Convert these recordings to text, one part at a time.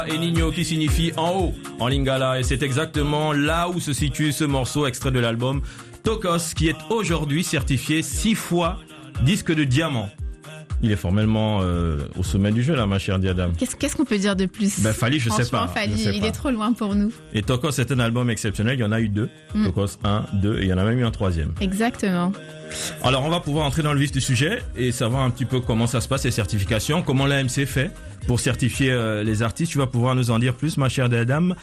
Et Niño qui signifie en haut en lingala, et c'est exactement là où se situe ce morceau extrait de l'album Tokos, qui est aujourd'hui certifié 6 fois disque de diamant. Il est formellement au sommet du jeu là, ma chère Diadam. Qu'est-ce qu'on peut dire de plus? Fally, je sais pas. Fally, il est trop loin pour nous. Et Tokos est un album exceptionnel, il y en a eu 2. Tokos 1, 2, et il y en a même eu un 3e. Exactement. Alors on va pouvoir entrer dans le vif du sujet et savoir un petit peu comment ça se passe, les certifications, comment l'AMC fait pour certifier les artistes. Tu vas pouvoir nous en dire plus, ma chère Diadam.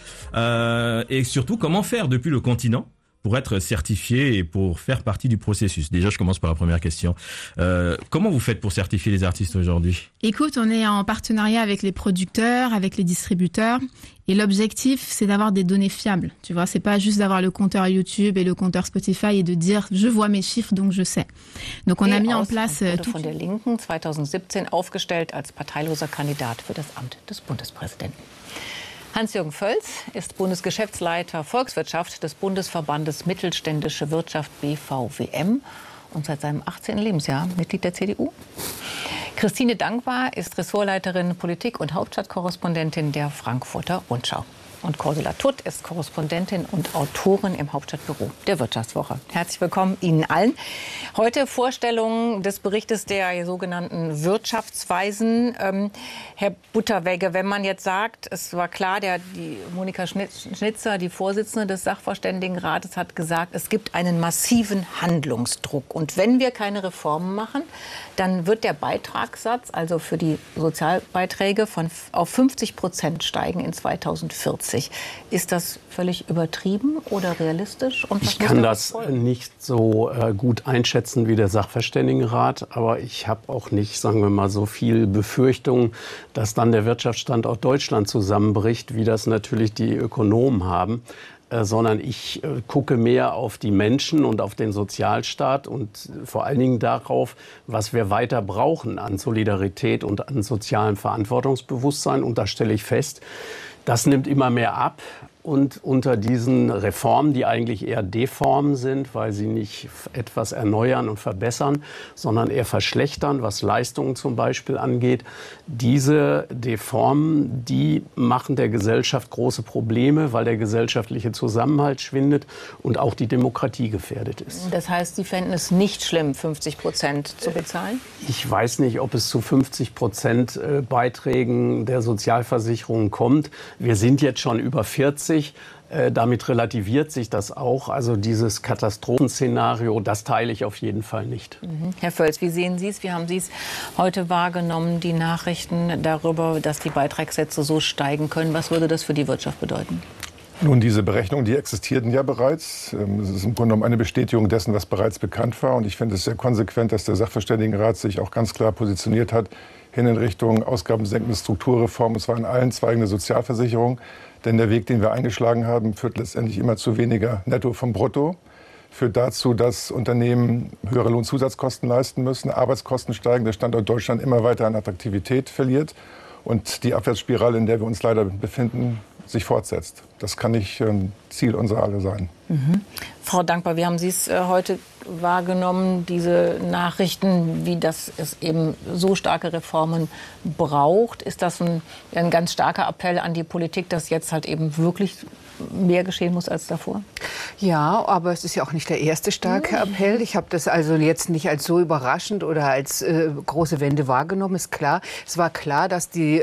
Et surtout, comment faire depuis le continent pour être certifié et pour faire partie du processus. Déjà, je commence par la première question. Comment vous faites pour certifier les artistes aujourd'hui? Écoute, on est en partenariat avec les producteurs, avec les distributeurs. Et l'objectif, c'est d'avoir des données fiables. Tu vois, c'est pas juste d'avoir le compteur YouTube et le compteur Spotify et de dire, je vois mes chiffres, donc je sais. Donc, on a mis en place tout. Von der Linken 2017 aufgestellt als parteiloser Kandidat für das Amt des Bundespräsidenten. Hans-Jürgen Völz ist Bundesgeschäftsleiter Volkswirtschaft des Bundesverbandes Mittelständische Wirtschaft BVWM und seit seinem 18. Lebensjahr Mitglied der CDU. Christine Dankwa ist Ressortleiterin Politik und Hauptstadtkorrespondentin der Frankfurter Rundschau. Und Cordula Tutt ist Korrespondentin und Autorin im Hauptstadtbüro der Wirtschaftswoche. Herzlich willkommen Ihnen allen. Heute Vorstellung des Berichtes der sogenannten Wirtschaftsweisen. Herr Butterwegge, wenn man jetzt sagt, es war klar, die Monika Schnitzer, die Vorsitzende des Sachverständigenrates, hat gesagt, es gibt einen massiven Handlungsdruck. Und wenn wir keine Reformen machen, dann wird der Beitragssatz, also für die Sozialbeiträge, auf 50% steigen in 2040. Ist das völlig übertrieben oder realistisch? Und ich kann das nicht so gut einschätzen wie der Sachverständigenrat, aber ich habe auch nicht, sagen wir mal, so viel Befürchtung, dass dann der Wirtschaftsstandort Deutschland zusammenbricht, wie das natürlich die Ökonomen haben. Sondern ich gucke mehr auf die Menschen und auf den Sozialstaat und vor allen Dingen darauf, was wir weiter brauchen an Solidarität und an sozialem Verantwortungsbewusstsein. Und da stelle ich fest, das nimmt immer mehr ab. Und unter diesen Reformen, die eigentlich eher Deformen sind, weil sie nicht etwas erneuern und verbessern, sondern eher verschlechtern, was Leistungen zum Beispiel angeht, diese Deformen, die machen der Gesellschaft große Probleme, weil der gesellschaftliche Zusammenhalt schwindet und auch die Demokratie gefährdet ist. Das heißt, Sie fänden es nicht schlimm, 50% zu bezahlen? Ich weiß nicht, ob es zu 50% Beiträgen der Sozialversicherung kommt. Wir sind jetzt schon über 40. Damit relativiert sich das auch. Also dieses Katastrophenszenario, das teile ich auf jeden Fall nicht. Herr Völz, wie sehen Sie es? Wie haben Sie es heute wahrgenommen, die Nachrichten darüber, dass die Beitragssätze so steigen können? Was würde das für die Wirtschaft bedeuten? Nun, diese Berechnungen, die existierten ja bereits. Es ist im Grunde genommen eine Bestätigung dessen, was bereits bekannt war. Und ich finde es sehr konsequent, dass der Sachverständigenrat sich auch ganz klar positioniert hat, hin in Richtung ausgabensenkende Strukturreform, und zwar in allen Zweigen der Sozialversicherung. Denn der Weg, den wir eingeschlagen haben, führt letztendlich immer zu weniger Netto vom Brutto. Führt dazu, dass Unternehmen höhere Lohnzusatzkosten leisten müssen, Arbeitskosten steigen, der Standort Deutschland immer weiter an Attraktivität verliert und die Abwärtsspirale, in der wir uns leider befinden, sich fortsetzt. Das kann nicht Ziel unserer alle sein. Frau Dankwa, wie haben Sie es heute wahrgenommen, diese Nachrichten, wie das es eben so starke Reformen braucht? Ist das ein ganz starker Appell an die Politik, dass jetzt halt eben wirklich mehr geschehen muss als davor? Ja, aber es ist ja auch nicht der erste starke Appell. Ich habe das also jetzt nicht als so überraschend oder als große Wende wahrgenommen. Ist klar. Es war klar, dass die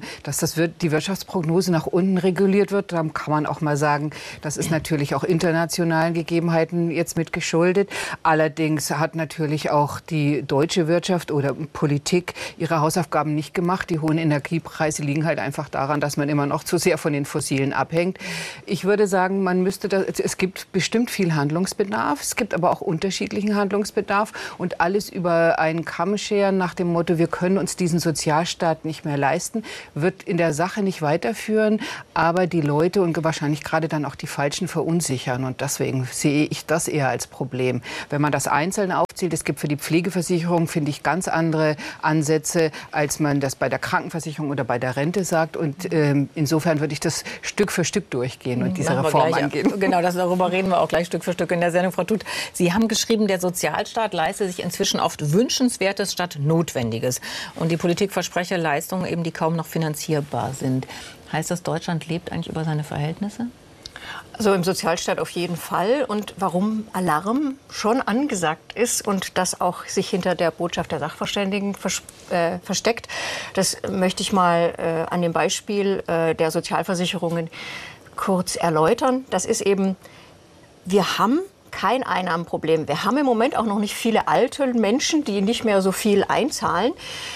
Wirtschaftsprognose nach unten reguliert wird. Da kann man auch mal sagen, das ist natürlich auch internationalen Gegebenheiten jetzt mit geschuldet. Allerdings hat natürlich auch die deutsche Wirtschaft oder Politik ihre Hausaufgaben nicht gemacht. Die hohen Energiepreise liegen halt einfach daran, dass man immer noch zu sehr von den Fossilen abhängt. Ich würde sagen, es gibt bestimmt viel Handlungsbedarf. Es gibt aber auch unterschiedlichen Handlungsbedarf. Und alles über einen Kamm scheren nach dem Motto, wir können uns diesen Sozialstaat nicht mehr leisten, wird in der Sache nicht weiterführen, aber die Leute und wahrscheinlich gerade dann auch die Falschen verunsichern. Und deswegen sehe ich das eher als Problem. Wenn man das einzeln aufzählt, es gibt für die Pflegeversicherung, finde ich, ganz andere Ansätze, als man das bei der Krankenversicherung oder bei der Rente sagt. Und insofern würde ich das Stück für Stück durchgehen und diese Reform angehen. Genau, darüber reden wir auch gleich Stück für Stück in der Sendung. Frau Tutt, Sie haben geschrieben, der Sozialstaat leiste sich inzwischen oft Wünschenswertes statt Notwendiges. Und die Politik verspreche Leistungen, eben, die kaum noch finanzierbar sind. Heißt das, Deutschland lebt eigentlich über seine Verhältnisse? Also im Sozialstaat auf jeden Fall. Und warum Alarm schon angesagt ist und das auch sich hinter der Botschaft der Sachverständigen versteckt, das möchte ich mal an dem Beispiel der Sozialversicherungen kurz erläutern. Das ist eben, wir haben kein Einnahmenproblem. Wir haben im Moment auch noch nicht viele alte Menschen, die nicht mehr so viel einzahlen.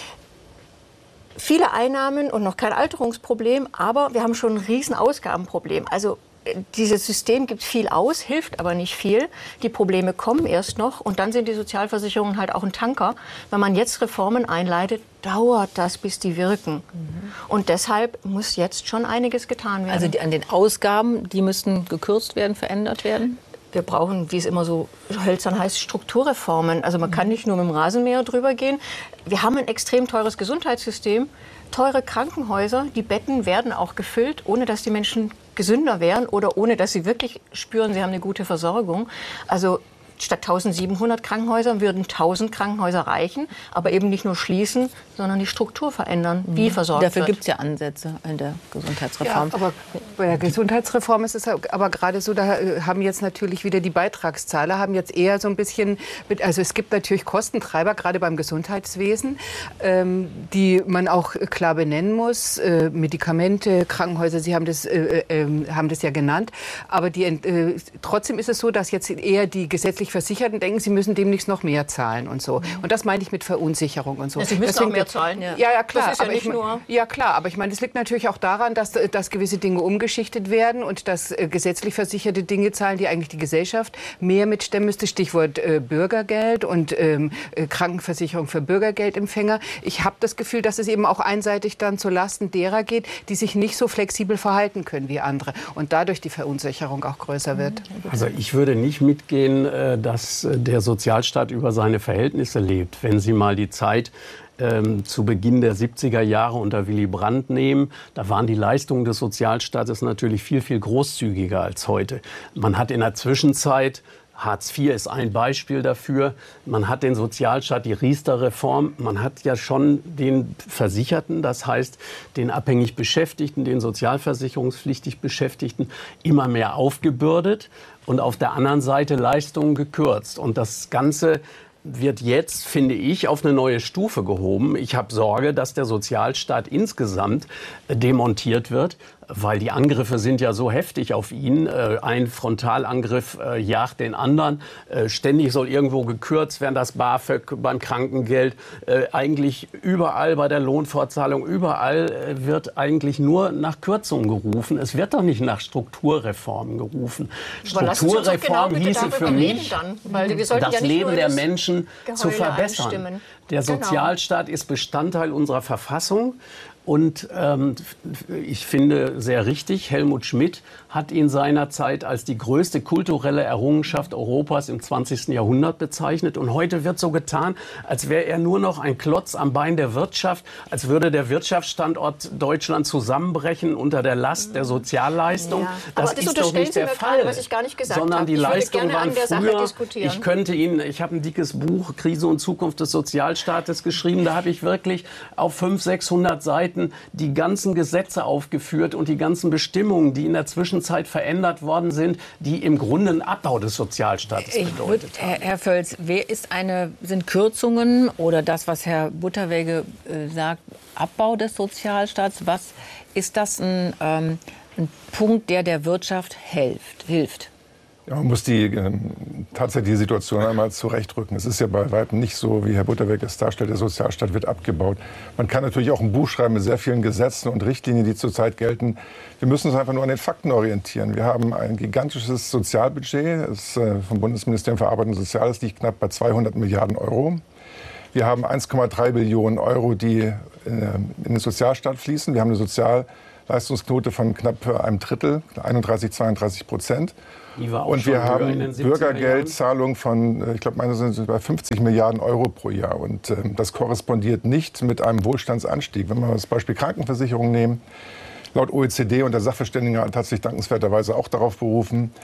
Viele Einnahmen und noch kein Alterungsproblem, aber wir haben schon ein riesen Ausgabenproblem. Also dieses System gibt viel aus, hilft aber nicht viel. Die Probleme kommen erst noch und dann sind die Sozialversicherungen halt auch ein Tanker. Wenn man jetzt Reformen einleitet, dauert das, bis die wirken. Und deshalb muss jetzt schon einiges getan werden. Also an den Ausgaben, die müssten gekürzt werden, verändert werden? Wir brauchen, wie es immer so hölzern heißt, Strukturreformen. Also man kann nicht nur mit dem Rasenmäher drüber gehen. Wir haben ein extrem teures Gesundheitssystem, teure Krankenhäuser. Die Betten werden auch gefüllt, ohne dass die Menschen gesünder wären oder ohne dass sie wirklich spüren, sie haben eine gute Versorgung. Also statt 1700 Krankenhäusern würden 1000 Krankenhäuser reichen, aber eben nicht nur schließen, sondern die Struktur verändern, wie versorgt wird. Dafür gibt es ja Ansätze in der Gesundheitsreform. Ja, aber bei der Gesundheitsreform ist es aber gerade so, da haben jetzt natürlich wieder die Beitragszahler, haben jetzt eher so ein bisschen, also es gibt natürlich Kostentreiber, gerade beim Gesundheitswesen, die man auch klar benennen muss. Medikamente, Krankenhäuser, Sie haben das ja genannt. Aber trotzdem ist es so, dass jetzt eher die gesetzlich Versicherten denken, sie müssen demnächst noch mehr zahlen und so. Und das meine ich mit Verunsicherung und so. Sie müssen auch mehr zahlen, ja. Ja, klar. Das ist ja nicht nur... Ja, klar. Aber ich meine, das liegt natürlich auch daran, dass gewisse Dinge umgeschichtet werden und dass gesetzlich versicherte Dinge zahlen, die eigentlich die Gesellschaft mehr mitstemmen müsste. Stichwort Bürgergeld und Krankenversicherung für Bürgergeldempfänger. Ich habe das Gefühl, dass es eben auch einseitig dann zu Lasten derer geht, die sich nicht so flexibel verhalten können wie andere. Und dadurch die Verunsicherung auch größer wird. Also ich würde nicht mitgehen, dass der Sozialstaat über seine Verhältnisse lebt. Wenn Sie mal die Zeit zu Beginn der 70er Jahre unter Willy Brandt nehmen, da waren die Leistungen des Sozialstaates natürlich viel, viel großzügiger als heute. Man hat in der Zwischenzeit, Hartz IV ist ein Beispiel dafür, man hat den Sozialstaat, die Riester-Reform, man hat ja schon den Versicherten, das heißt den abhängig Beschäftigten, den sozialversicherungspflichtig Beschäftigten immer mehr aufgebürdet und auf der anderen Seite Leistungen gekürzt. Und das Ganze wird jetzt, finde ich, auf eine neue Stufe gehoben. Ich habe Sorge, dass der Sozialstaat insgesamt demontiert wird, weil die Angriffe sind ja so heftig auf ihn. Ein Frontalangriff jagt den anderen. Ständig soll irgendwo gekürzt werden, das BAföG beim Krankengeld. Eigentlich überall bei der Lohnfortzahlung, überall wird eigentlich nur nach Kürzungen gerufen. Es wird doch nicht nach Strukturreformen gerufen. Strukturreform hieße für mich, das Leben der Menschen zu verbessern. Der Sozialstaat ist Bestandteil unserer Verfassung. Und ich finde sehr richtig, Helmut Schmidt hat ihn seinerzeit als die größte kulturelle Errungenschaft Europas im 20. Jahrhundert bezeichnet. Und heute wird so getan, als wäre er nur noch ein Klotz am Bein der Wirtschaft, als würde der Wirtschaftsstandort Deutschland zusammenbrechen unter der Last der Sozialleistung. Ja. Das ist doch nicht der Fall, was ich gar nicht gesagt sondern die Leistungen waren früher. Ich Ich habe ein dickes Buch, Krise und Zukunft des Sozialstaates, geschrieben. Da habe ich wirklich auf 500, 600 Seiten die ganzen Gesetze aufgeführt und die ganzen Bestimmungen, die in der Zwischenzeit verändert worden sind, die im Grunde einen Abbau des Sozialstaates bedeutet haben. Herr Völz, sind Kürzungen oder das, was Herr Butterwege sagt, Abbau des Sozialstaats, ist das ein Punkt, der Wirtschaft hilft? Ja, man muss tatsächlich die Situation einmal zurechtrücken. Es ist ja bei weitem nicht so, wie Herr Butterweg es darstellt, der Sozialstaat wird abgebaut. Man kann natürlich auch ein Buch schreiben mit sehr vielen Gesetzen und Richtlinien, die zurzeit gelten. Wir müssen uns einfach nur an den Fakten orientieren. Wir haben ein gigantisches Sozialbudget, das vom Bundesministerium für Arbeit und Soziales liegt knapp bei 200 Milliarden Euro. Wir haben 1,3 Billionen Euro, die in den Sozialstaat fließen. Wir haben eine Sozialleistungsquote von knapp einem Drittel, 31-32%. Und wir haben Bürgergeldzahlungen von, ich glaube, meine sind bei 50 Milliarden Euro pro Jahr. Und das korrespondiert nicht mit einem Wohlstandsanstieg. Wenn wir das Beispiel Krankenversicherung nehmen, laut OECD und der Sachverständigenrat hat sich dankenswerterweise auch darauf berufen,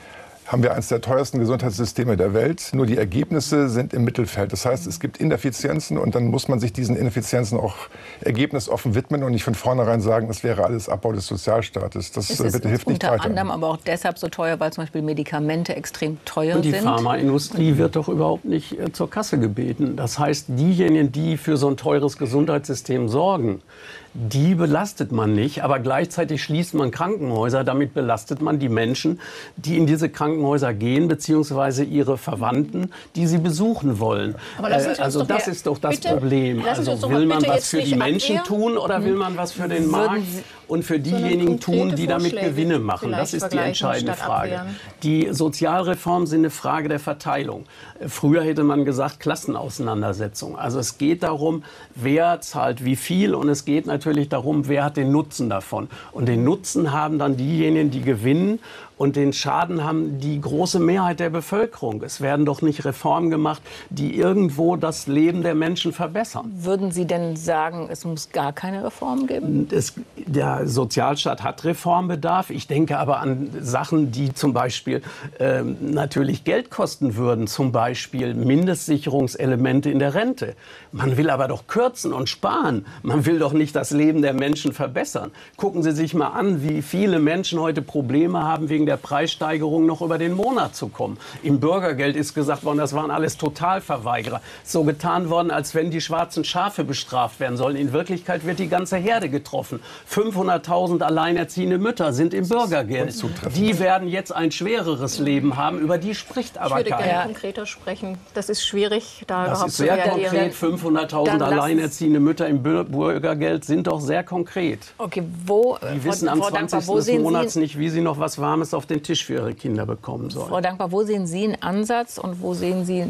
haben wir eines der teuersten Gesundheitssysteme der Welt. Nur die Ergebnisse sind im Mittelfeld. Das heißt, es gibt Ineffizienzen und dann muss man sich diesen Ineffizienzen auch ergebnisoffen widmen und nicht von vornherein sagen, das wäre alles Abbau des Sozialstaates. Das bitte hilft nicht weiter. Unter anderem aber auch deshalb so teuer, weil zum Beispiel Medikamente extrem teuer sind. Und die Pharmaindustrie wird doch überhaupt nicht zur Kasse gebeten. Das heißt, diejenigen, die für so ein teures Gesundheitssystem sorgen, die belastet man nicht, aber gleichzeitig schließt man Krankenhäuser. Damit belastet man die Menschen, die in diese Krankenhäuser gehen, beziehungsweise ihre Verwandten, die sie besuchen wollen. Also das ist doch das Problem. Also will man was für die Menschen tun oder will man was für den Markt und für diejenigen tun, die damit Gewinne machen? Das ist die entscheidende Frage. Die Sozialreformen sind eine Frage der Verteilung. Früher hätte man gesagt Klassenauseinandersetzung. Also es geht darum, wer zahlt wie viel und es geht natürlich darum, wer hat den Nutzen davon. Und den Nutzen haben dann diejenigen, die gewinnen. Und den Schaden haben die große Mehrheit der Bevölkerung. Es werden doch nicht Reformen gemacht, die irgendwo das Leben der Menschen verbessern. Würden Sie denn sagen, es muss gar keine Reformen geben? Der Sozialstaat hat Reformbedarf. Ich denke aber an Sachen, die zum Beispiel natürlich Geld kosten würden. Zum Beispiel Mindestsicherungselemente in der Rente. Man will aber doch kürzen und sparen. Man will doch nicht das Leben der Menschen verbessern. Gucken Sie sich mal an, wie viele Menschen heute Probleme haben, wegen der Preissteigerung noch über den Monat zu kommen. Im Bürgergeld ist gesagt worden, das waren alles Totalverweigerer. So getan worden, als wenn die schwarzen Schafe bestraft werden sollen. In Wirklichkeit wird die ganze Herde getroffen. 500.000 alleinerziehende Mütter sind im Bürgergeld. Die werden jetzt ein schwereres Leben haben. Über die spricht aber keiner. Ich würde gerne konkreter sprechen. Das ist schwierig, da das ist sehr konkret. 500.000 alleinerziehende Mütter im Bürgergeld sind doch sehr konkret. Okay, die wissen am 20. des Monats nicht, wie sie noch was Warmes auf den Tisch für ihre Kinder bekommen sollen. Frau Dankbar, wo sehen Sie einen Ansatz und wo sehen Sie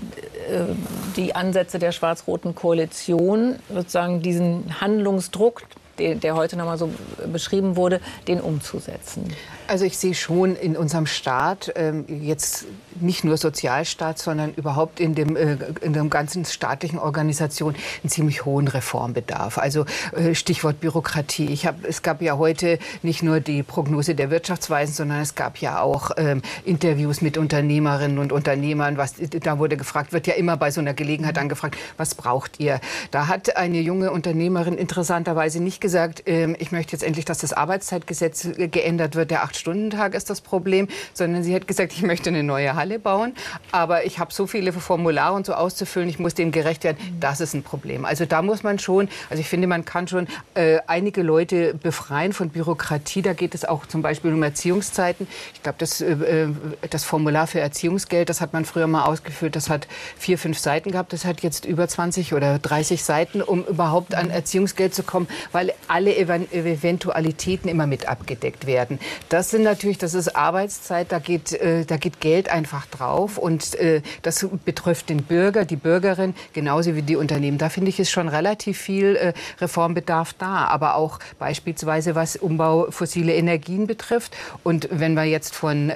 die Ansätze der schwarz-roten Koalition, sozusagen diesen Handlungsdruck, der heute noch mal so beschrieben wurde, den umzusetzen? Also ich sehe schon in unserem Staat, jetzt nicht nur Sozialstaat, sondern überhaupt in dem ganzen staatlichen Organisation einen ziemlich hohen Reformbedarf. Also Stichwort Bürokratie. Es gab ja heute nicht nur die Prognose der Wirtschaftsweisen, sondern es gab ja auch Interviews mit Unternehmerinnen und Unternehmern. Da wurde gefragt, wird ja immer bei so einer Gelegenheit angefragt, was braucht ihr? Da hat eine junge Unternehmerin interessanterweise nicht gesagt, ich möchte jetzt endlich, dass das Arbeitszeitgesetz geändert wird, der 8-Stunden-Tag ist das Problem, sondern sie hat gesagt, ich möchte eine neue Halle bauen, aber ich habe so viele Formulare und so auszufüllen, ich muss dem gerecht werden, das ist ein Problem. Also da muss man schon, also ich finde, man kann schon einige Leute befreien von Bürokratie, da geht es auch zum Beispiel um Erziehungszeiten. Ich glaube, das Formular für Erziehungsgeld, das hat man früher mal ausgefüllt, das hat 4, 5 Seiten gehabt, das hat jetzt über 20 oder 30 Seiten, um überhaupt an Erziehungsgeld zu kommen, weil alle Eventualitäten immer mit abgedeckt werden. Das ist Arbeitszeit, da geht Geld einfach drauf und das betrifft den Bürger, die Bürgerin, genauso wie die Unternehmen. Da finde ich, ist schon relativ viel Reformbedarf da, aber auch beispielsweise was Umbau fossile Energien betrifft. Und wenn wir jetzt von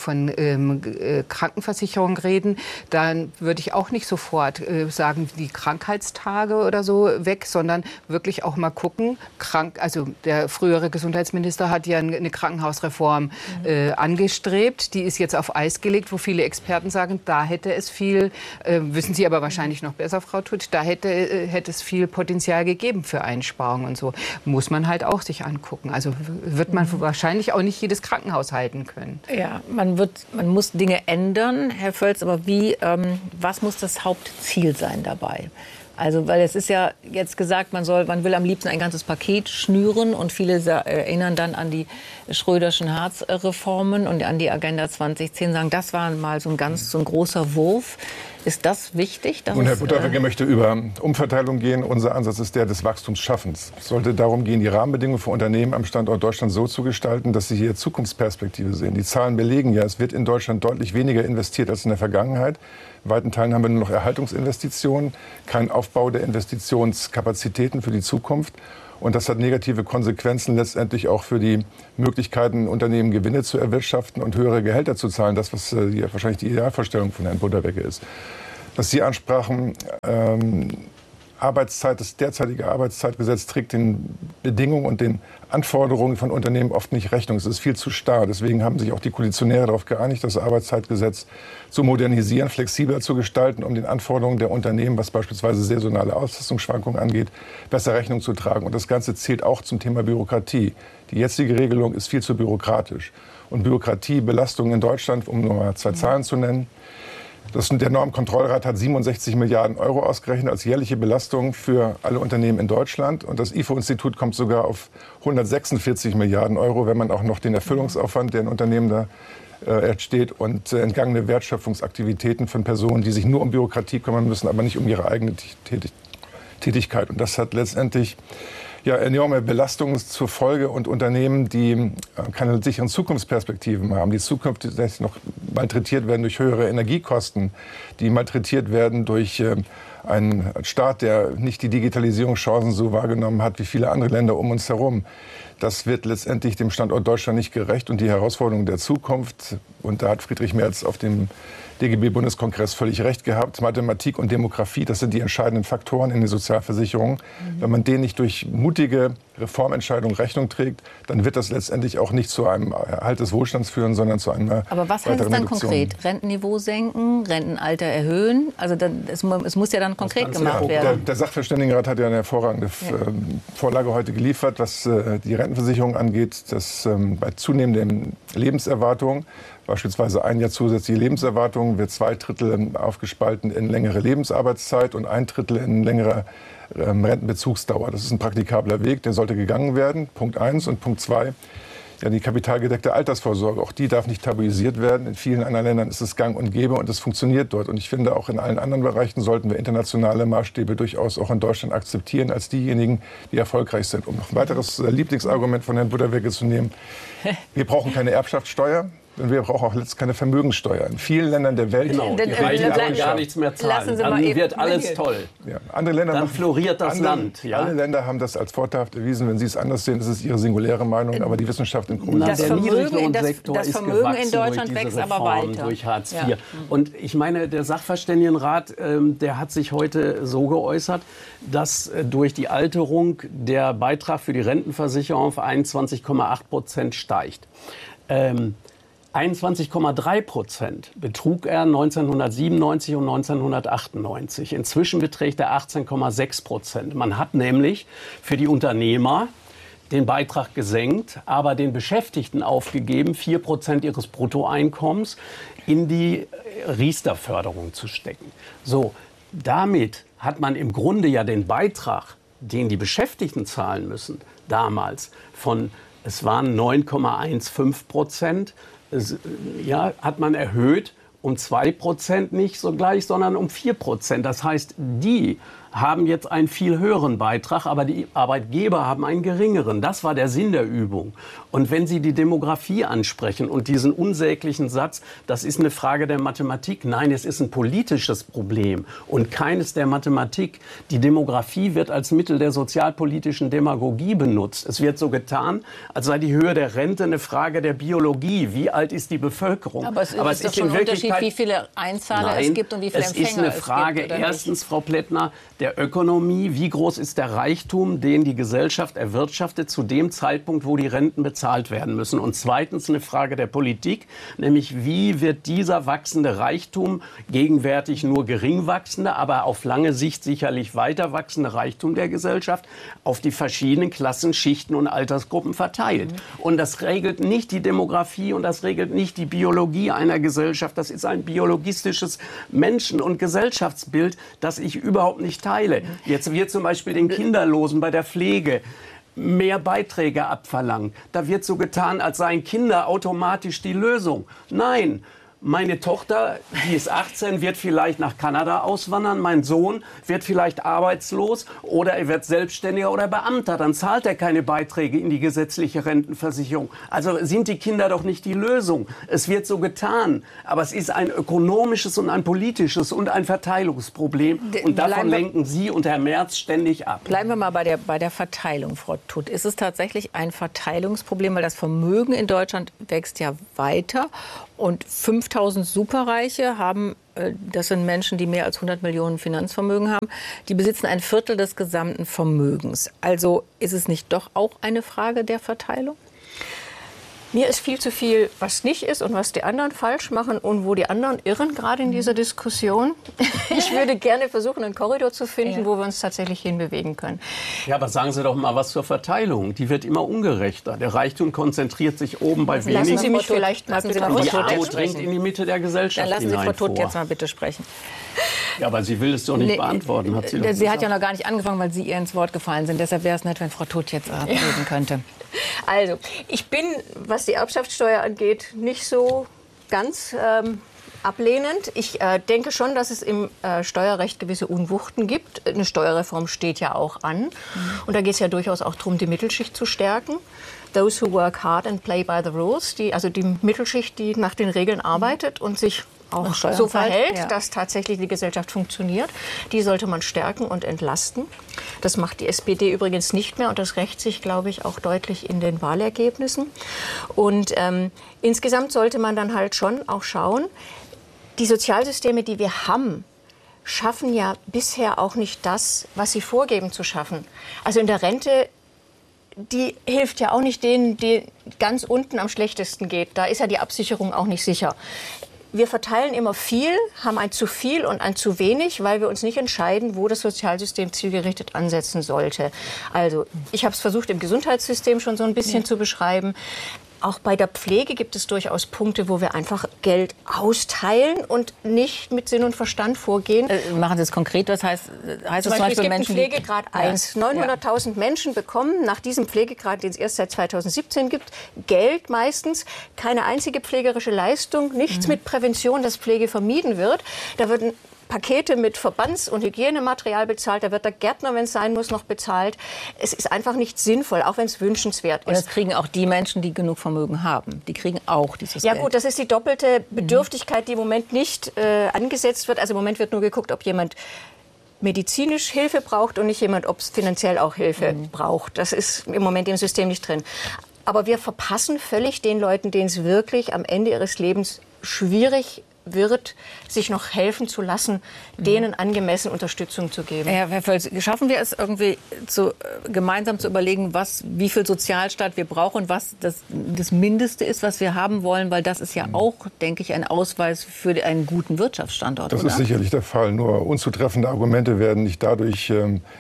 Krankenversicherung reden, dann würde ich auch nicht sofort sagen, die Krankheitstage oder so weg, sondern wirklich auch mal gucken. Also der frühere Gesundheitsminister hat ja eine Krankenhausreform angestrebt. Die ist jetzt auf Eis gelegt, wo viele Experten sagen, da hätte es viel, wissen Sie aber wahrscheinlich noch besser, Frau Tutsch, da hätte es viel Potenzial gegeben für Einsparungen und so. Muss man halt auch sich angucken. Also wird man wahrscheinlich auch nicht jedes Krankenhaus halten können. Ja, man muss Dinge ändern, Herr Völz, aber was muss das Hauptziel sein dabei? Also, weil es ist ja jetzt gesagt, man will am liebsten ein ganzes Paket schnüren und viele erinnern dann an die Schröderschen Hartz-Reformen und an die Agenda 2010, sagen, das war mal so ein großer Wurf. Ist das wichtig? Nun, Herr Butterwegge möchte über Umverteilung gehen. Unser Ansatz ist der des Wachstumsschaffens. Es sollte darum gehen, die Rahmenbedingungen für Unternehmen am Standort Deutschland so zu gestalten, dass sie hier Zukunftsperspektive sehen. Die Zahlen belegen ja, es wird in Deutschland deutlich weniger investiert als in der Vergangenheit. In weiten Teilen haben wir nur noch Erhaltungsinvestitionen, keinen Aufbau der Investitionskapazitäten für die Zukunft. Und das hat negative Konsequenzen letztendlich auch für die Möglichkeiten, Unternehmen Gewinne zu erwirtschaften und höhere Gehälter zu zahlen. Das, was wahrscheinlich die Idealvorstellung von Herrn Butterwegge ist. Was Sie ansprachen, das derzeitige Arbeitszeitgesetz trägt den Bedingungen und den Anforderungen von Unternehmen oft nicht Rechnung. Es ist viel zu starr. Deswegen haben sich auch die Koalitionäre darauf geeinigt, das Arbeitszeitgesetz zu modernisieren, flexibler zu gestalten, um den Anforderungen der Unternehmen, was beispielsweise saisonale Auslastungsschwankungen angeht, besser Rechnung zu tragen. Und das Ganze zählt auch zum Thema Bürokratie. Die jetzige Regelung ist viel zu bürokratisch. Und Bürokratiebelastungen in Deutschland, um nur mal 2 Zahlen zu nennen, der Normkontrollrat hat 67 Milliarden Euro ausgerechnet als jährliche Belastung für alle Unternehmen in Deutschland. Und das IFO-Institut kommt sogar auf 146 Milliarden Euro, wenn man auch noch den Erfüllungsaufwand, der in Unternehmen da entsteht, und entgangene Wertschöpfungsaktivitäten von Personen, die sich nur um Bürokratie kümmern müssen, aber nicht um ihre eigene Tätigkeit. Und das hat letztendlich enorme Belastungen zur Folge, und Unternehmen, die keine sicheren Zukunftsperspektiven haben, die zukünftig noch malträtiert werden durch höhere Energiekosten, die malträtiert werden durch einen Staat, der nicht die Digitalisierungschancen so wahrgenommen hat wie viele andere Länder um uns herum. Das wird letztendlich dem Standort Deutschland nicht gerecht, und die Herausforderungen der Zukunft, und da hat Friedrich Merz auf dem DGB-Bundeskongress völlig recht gehabt. Mathematik und Demografie, das sind die entscheidenden Faktoren in den Sozialversicherungen. Wenn man denen nicht durch mutige Reformentscheidungen Rechnung trägt, dann wird das letztendlich auch nicht zu einem Erhalt des Wohlstands führen, sondern zu einer Aber was heißt es dann konkret? Rentenniveau senken, Rentenalter erhöhen? Also es muss ja dann konkret gemacht werden. Der Sachverständigenrat hat ja eine hervorragende Vorlage heute geliefert, was die Rentenversicherung angeht, dass bei zunehmender Lebenserwartung, beispielsweise ein Jahr zusätzliche Lebenserwartung, wird 2/3 aufgespalten in längere Lebensarbeitszeit und 1/3 in längere Rentenbezugsdauer. Das ist ein praktikabler Weg, der sollte gegangen werden, Punkt 1. Und Punkt 2, die kapitalgedeckte Altersvorsorge, auch die darf nicht tabuisiert werden. In vielen anderen Ländern ist es gang und gäbe, und es funktioniert dort. Und ich finde, auch in allen anderen Bereichen sollten wir internationale Maßstäbe durchaus auch in Deutschland akzeptieren als diejenigen, die erfolgreich sind. Um noch ein weiteres Lieblingsargument von Herrn Butterwegge zu nehmen: Wir brauchen keine Erbschaftssteuer. Und wir brauchen auch jetzt keine Vermögenssteuer. In vielen Ländern der Welt die Reichen wollen gar nichts mehr zahlen. Dann wird alles toll. Ja, andere Länder dann floriert das Land. Ja? Alle Länder haben das als vorteilhaft erwiesen. Wenn Sie es anders sehen, ist es Ihre singuläre Meinung. Aber die Wissenschaft in Kommunikation. Das Vermögen in Deutschland wächst aber weiter. Durch Hartz IV. Ja. Und ich meine, der Sachverständigenrat, der hat sich heute so geäußert, dass durch die Alterung der Beitrag für die Rentenversicherung auf 21,8% steigt. 21,3% betrug er 1997 und 1998. Inzwischen beträgt er 18,6%. Man hat nämlich für die Unternehmer den Beitrag gesenkt, aber den Beschäftigten aufgegeben, 4% ihres Bruttoeinkommens in die Riester-Förderung zu stecken. So, damit hat man im Grunde ja den Beitrag, den die Beschäftigten zahlen müssen, damals es waren 9,15%, hat man erhöht um 2% nicht sogleich, sondern um 4%. Das heißt, die haben jetzt einen viel höheren Beitrag, aber die Arbeitgeber haben einen geringeren. Das war der Sinn der Übung. Und wenn Sie die Demografie ansprechen und diesen unsäglichen Satz, das ist eine Frage der Mathematik. Nein, es ist ein politisches Problem und keines der Mathematik. Die Demografie wird als Mittel der sozialpolitischen Demagogie benutzt. Es wird so getan, als sei die Höhe der Rente eine Frage der Biologie. Wie alt ist die Bevölkerung? Aber es ist doch schon ein Unterschied, wie viele Einzahler es gibt und wie viele Empfänger es gibt. Es ist eine Frage, erstens, Frau Plättner, der Ökonomie. Wie groß ist der Reichtum, den die Gesellschaft erwirtschaftet zu dem Zeitpunkt, wo die Renten bezahlt werden müssen? Und zweitens eine Frage der Politik, nämlich wie wird dieser wachsende Reichtum, gegenwärtig nur gering wachsende, aber auf lange Sicht sicherlich weiter wachsende Reichtum der Gesellschaft auf die verschiedenen Klassen, Schichten und Altersgruppen verteilt? Und das regelt nicht die Demografie und das regelt nicht die Biologie einer Gesellschaft. Das ist ein biologistisches Menschen- und Gesellschaftsbild, das ich überhaupt nicht teile. Jetzt wird zum Beispiel den Kinderlosen bei der Pflege mehr Beiträge abverlangt. Da wird so getan, als seien Kinder automatisch die Lösung. Nein. Meine Tochter, die ist 18, wird vielleicht nach Kanada auswandern. Mein Sohn wird vielleicht arbeitslos oder er wird Selbstständiger oder Beamter. Dann zahlt er keine Beiträge in die gesetzliche Rentenversicherung. Also sind die Kinder doch nicht die Lösung. Es wird so getan. Aber es ist ein ökonomisches und ein politisches und ein Verteilungsproblem. Und davon lenken Sie und Herr Merz ständig ab. Bleiben wir mal bei der Verteilung, Frau Tutt. Ist es tatsächlich ein Verteilungsproblem, weil das Vermögen in Deutschland wächst ja weiter und 5.000 Superreiche haben das sind Menschen, die mehr als 100 Millionen Finanzvermögen haben, die besitzen ein Viertel des gesamten Vermögens. Also ist es nicht doch auch eine Frage der Verteilung? Mir ist viel zu viel, was nicht ist und was die anderen falsch machen und wo die anderen irren, gerade in dieser Diskussion. Ich würde gerne versuchen, einen Korridor zu finden, wo wir uns tatsächlich hinbewegen können. Ja, aber sagen Sie doch mal was zur Verteilung. Die wird immer ungerechter. Der Reichtum konzentriert sich oben bei wenigen. Lassen Sie mich vielleicht mal die Armut dringt in die Mitte der Gesellschaft hinein. Dann lassen Sie Frau Todt jetzt mal bitte sprechen. Ja, aber sie will es doch nicht beantworten, hat sie doch Sie hat ja noch gar nicht angefangen, weil Sie ihr ins Wort gefallen sind. Deshalb wäre es nett, wenn Frau Todt jetzt reden könnte. Also, ich bin, was die Erbschaftssteuer angeht, nicht so ganz ablehnend. Ich denke schon, dass es im Steuerrecht gewisse Unwuchten gibt. Eine Steuerreform steht ja auch an. Und da geht es ja durchaus auch darum, die Mittelschicht zu stärken. Those who work hard and play by the rules, also die Mittelschicht, die nach den Regeln arbeitet und sich auch so verhält, dass tatsächlich die Gesellschaft funktioniert. Die sollte man stärken und entlasten. Das macht die SPD übrigens nicht mehr und das rächt sich, glaube ich, auch deutlich in den Wahlergebnissen. Und insgesamt sollte man dann halt schon auch schauen, die Sozialsysteme, die wir haben, schaffen ja bisher auch nicht das, was sie vorgeben zu schaffen. Also in der Rente, die hilft ja auch nicht denen, die ganz unten am schlechtesten geht. Da ist ja die Absicherung auch nicht sicher. Wir verteilen immer viel, haben ein zu viel und ein zu wenig, weil wir uns nicht entscheiden, wo das Sozialsystem zielgerichtet ansetzen sollte. Also ich habe es versucht, im Gesundheitssystem schon so ein bisschen zu beschreiben. Auch bei der Pflege gibt es durchaus Punkte, wo wir einfach Geld austeilen und nicht mit Sinn und Verstand vorgehen. Machen Sie es konkret, was heißt das zum Beispiel Menschen, es gibt einen Pflegegrad 1. 900.000 Menschen bekommen nach diesem Pflegegrad, den es erst seit 2017 gibt, Geld meistens. Keine einzige pflegerische Leistung, nichts mit Prävention, dass Pflege vermieden wird. Da würden Pakete mit Verbands- und Hygienematerial bezahlt. Da wird der Gärtner, wenn es sein muss, noch bezahlt. Es ist einfach nicht sinnvoll, auch wenn es wünschenswert ist. Und das kriegen auch die Menschen, die genug Vermögen haben. Die kriegen auch dieses Geld. Ja gut, das ist die doppelte Bedürftigkeit, die im Moment nicht angesetzt wird. Also im Moment wird nur geguckt, ob jemand medizinisch Hilfe braucht und nicht jemand, ob es finanziell auch Hilfe braucht. Das ist im Moment im System nicht drin. Aber wir verpassen völlig den Leuten, denen es wirklich am Ende ihres Lebens schwierig wird, sich noch helfen zu lassen, denen angemessen Unterstützung zu geben. Herr Völz, schaffen wir es irgendwie gemeinsam zu überlegen, wie viel Sozialstaat wir brauchen und was das Mindeste ist, was wir haben wollen? Weil das ist ja auch, denke ich, ein Ausweis für einen guten Wirtschaftsstandort. Das ist sicherlich der Fall. Nur unzutreffende Argumente werden nicht dadurch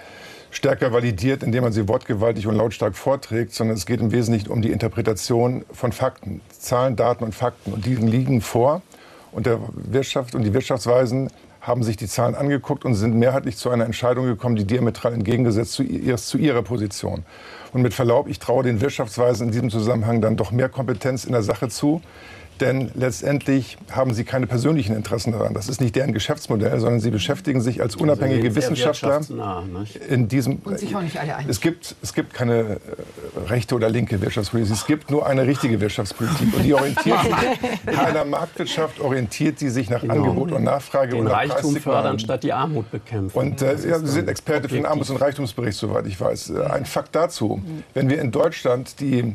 stärker validiert, indem man sie wortgewaltig und lautstark vorträgt, sondern es geht im Wesentlichen um die Interpretation von Fakten. Zahlen, Daten und Fakten. Und die liegen vor. Und der Wirtschaft und die Wirtschaftsweisen haben sich die Zahlen angeguckt und sind mehrheitlich zu einer Entscheidung gekommen, die diametral entgegengesetzt zu ihrer Position. Und mit Verlaub, ich traue den Wirtschaftsweisen in diesem Zusammenhang dann doch mehr Kompetenz in der Sache zu. Denn letztendlich haben sie keine persönlichen Interessen daran. Das ist nicht deren Geschäftsmodell, sondern sie beschäftigen sich als unabhängige Wissenschaftler in diesem. Und sich auch nicht alle einig. Es gibt keine rechte oder linke Wirtschaftspolitik. Es gibt nur eine richtige Wirtschaftspolitik. Und die orientiert sich in einer Marktwirtschaft, orientiert die sich nach Angebot und Nachfrage. Den Reichtum fördern statt die Armut bekämpfen. Und Sie sind Experte für den Armuts- und Reichtumsbericht, soweit ich weiß. Ein Fakt dazu: Wenn wir in Deutschland die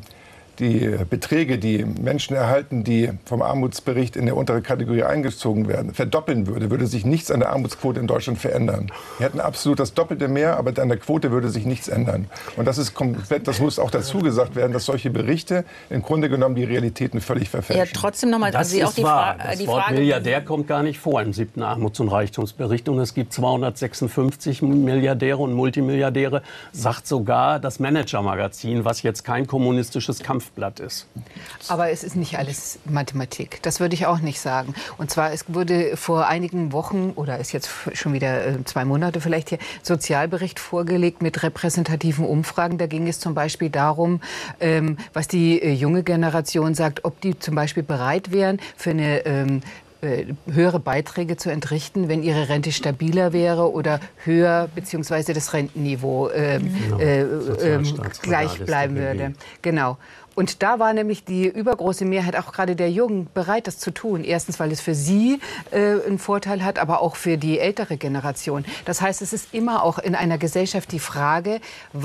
Beträge, die Menschen erhalten, die vom Armutsbericht in der untere Kategorie eingezogen werden, verdoppeln würde sich nichts an der Armutsquote in Deutschland verändern. Wir hätten absolut das Doppelte mehr, aber an der Quote würde sich nichts ändern. Und das ist komplett, das muss auch dazu gesagt werden, dass solche Berichte im Grunde genommen die Realitäten völlig verfälschen. Ja, trotzdem nochmal, das Sie auch ist wahr. Das Wort Milliardär kommt gar nicht vor im 7. Armuts- und Reichtumsbericht. Und es gibt 256 Milliardäre und Multimilliardäre, sagt sogar das Manager-Magazin, was jetzt kein kommunistisches Kampfblatt ist. Aber es ist nicht alles Mathematik. Das würde ich auch nicht sagen. Und zwar, es wurde vor einigen Wochen, oder ist jetzt schon wieder 2 Monate vielleicht hier, Sozialbericht vorgelegt mit repräsentativen Umfragen. Da ging es zum Beispiel darum, was die junge Generation sagt, ob die zum Beispiel bereit wären, für eine höhere Beiträge zu entrichten, wenn ihre Rente stabiler wäre oder höher, beziehungsweise das Rentenniveau gleich bleiben würde. Genau. Und da war nämlich die übergroße Mehrheit, auch gerade der Jungen, bereit, das zu tun. Erstens, weil es für sie einen Vorteil hat, aber auch für die ältere Generation. Das heißt, es ist immer auch in einer Gesellschaft die Frage,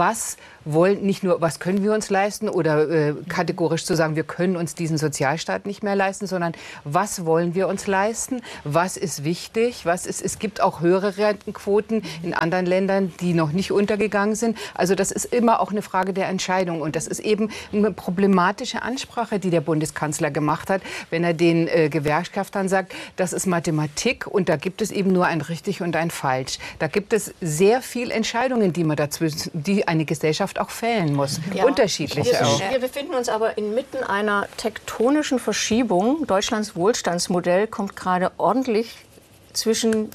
nicht nur, was können wir uns leisten oder kategorisch zu sagen, wir können uns diesen Sozialstaat nicht mehr leisten, sondern was wollen wir uns leisten, was ist wichtig, es gibt auch höhere Rentenquoten in anderen Ländern, die noch nicht untergegangen sind. Also das ist immer auch eine Frage der Entscheidung und das ist eben eine problematische Ansprache, die der Bundeskanzler gemacht hat, wenn er den Gewerkschaftern sagt, das ist Mathematik und da gibt es eben nur ein richtig und ein falsch. Da gibt es sehr viele Entscheidungen, die eine Gesellschaft auch fällen muss. Ja. Unterschiedliche auch. Wir befinden uns aber inmitten einer tektonischen Verschiebung. Deutschlands Wohlstandsmodell kommt gerade ordentlich zwischen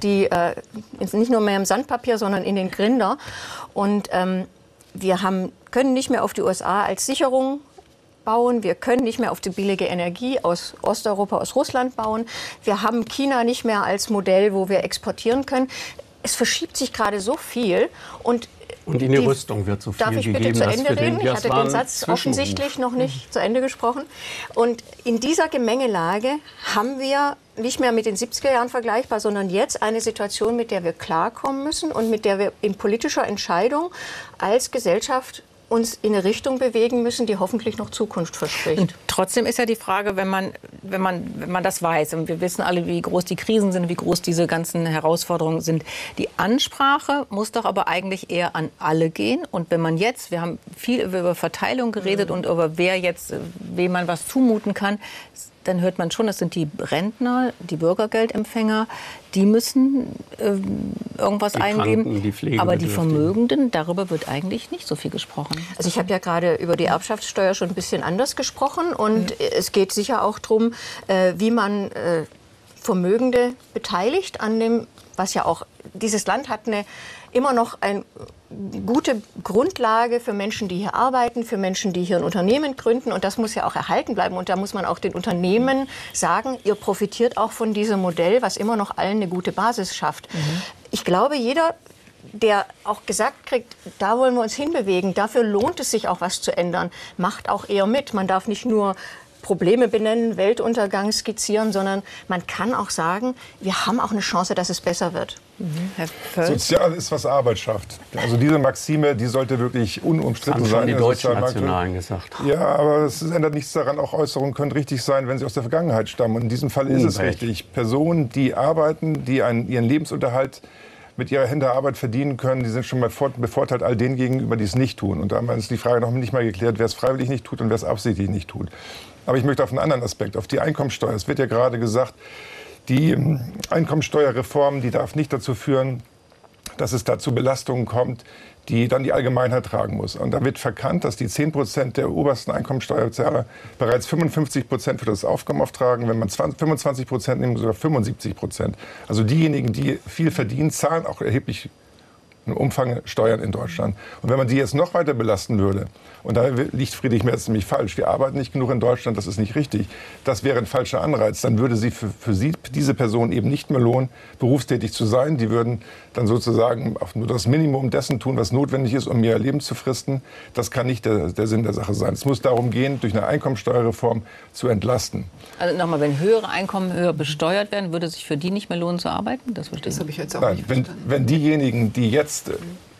nicht nur mehr im Sandpapier, sondern in den Grinder. Und wir können nicht mehr auf die USA als Sicherung bauen. Wir können nicht mehr auf die billige Energie aus Osteuropa, aus Russland bauen. Wir haben China nicht mehr als Modell, wo wir exportieren können. Es verschiebt sich gerade so viel und in die Rüstung wird so viel gegeben. Darf ich bitte zu Ende reden? Ich hatte den Satz offensichtlich noch nicht zu Ende gesprochen. Und in dieser Gemengelage haben wir nicht mehr mit den 70er Jahren vergleichbar, sondern jetzt eine Situation, mit der wir klarkommen müssen und mit der wir in politischer Entscheidung als Gesellschaft uns in eine Richtung bewegen müssen, die hoffentlich noch Zukunft verspricht. Und trotzdem ist ja die Frage, wenn man das weiß, und wir wissen alle, wie groß die Krisen sind, wie groß diese ganzen Herausforderungen sind, die Ansprache muss doch aber eigentlich eher an alle gehen. Und wenn man jetzt, wir haben viel über Verteilung geredet und über wem man was zumuten kann, dann hört man schon, das sind die Rentner, die Bürgergeldempfänger, die müssen irgendwas eingeben. Kranken, aber die Vermögenden, darüber wird eigentlich nicht so viel gesprochen. Also ich habe ja gerade über die Erbschaftssteuer schon ein bisschen anders gesprochen. Und es geht sicher auch darum, wie man Vermögende beteiligt an dem, was ja auch, dieses Land hat immer noch eine gute Grundlage für Menschen, die hier arbeiten, für Menschen, die hier ein Unternehmen gründen. Und das muss ja auch erhalten bleiben. Und da muss man auch den Unternehmen sagen, ihr profitiert auch von diesem Modell, was immer noch allen eine gute Basis schafft. Ich glaube, jeder, der auch gesagt kriegt, da wollen wir uns hinbewegen, dafür lohnt es sich auch was zu ändern, macht auch eher mit. Man darf nicht nur Probleme benennen, Weltuntergang skizzieren, sondern man kann auch sagen, wir haben auch eine Chance, dass es besser wird. Herr Völz? Sozial ist, was Arbeit schafft. Also diese Maxime, die sollte wirklich unumstritten sein. Das haben die deutschen Nationalen gesagt. Ja, aber es ändert nichts daran. Auch Äußerungen können richtig sein, wenn sie aus der Vergangenheit stammen. Und in diesem Fall ist es richtig. Personen, die arbeiten, die ihren Lebensunterhalt mit ihrer Hände Arbeit verdienen können, die sind schon mal bevorteilt all denen gegenüber, die es nicht tun. Und da haben wir uns die Frage noch nicht mal geklärt, wer es freiwillig nicht tut und wer es absichtlich nicht tut. Aber ich möchte auf einen anderen Aspekt, auf die Einkommensteuer. Es wird ja gerade gesagt, die Einkommensteuerreform, die darf nicht dazu führen, dass es da zu Belastungen kommt, die dann die Allgemeinheit tragen muss. Und da wird verkannt, dass die 10% der obersten Einkommensteuerzahler bereits 55% für das Aufkommen auftragen. Wenn man 25% nimmt, sogar 75%. Also diejenigen, die viel verdienen, zahlen auch erheblich einen Umfang Steuern in Deutschland. Und wenn man die jetzt noch weiter belasten würde, und da liegt Friedrich Merz nämlich falsch, wir arbeiten nicht genug in Deutschland, das ist nicht richtig, das wäre ein falscher Anreiz, dann würde sie für diese Person eben nicht mehr lohnen, berufstätig zu sein. Die würden dann sozusagen auch nur das Minimum dessen tun, was notwendig ist, um ihr Leben zu fristen. Das kann nicht der Sinn der Sache sein. Es muss darum gehen, durch eine Einkommensteuerreform zu entlasten. Also nochmal, wenn höhere Einkommen höher besteuert werden, würde es sich für die nicht mehr lohnen zu arbeiten? Das habe ich jetzt auch nicht verstanden. Wenn diejenigen, die jetzt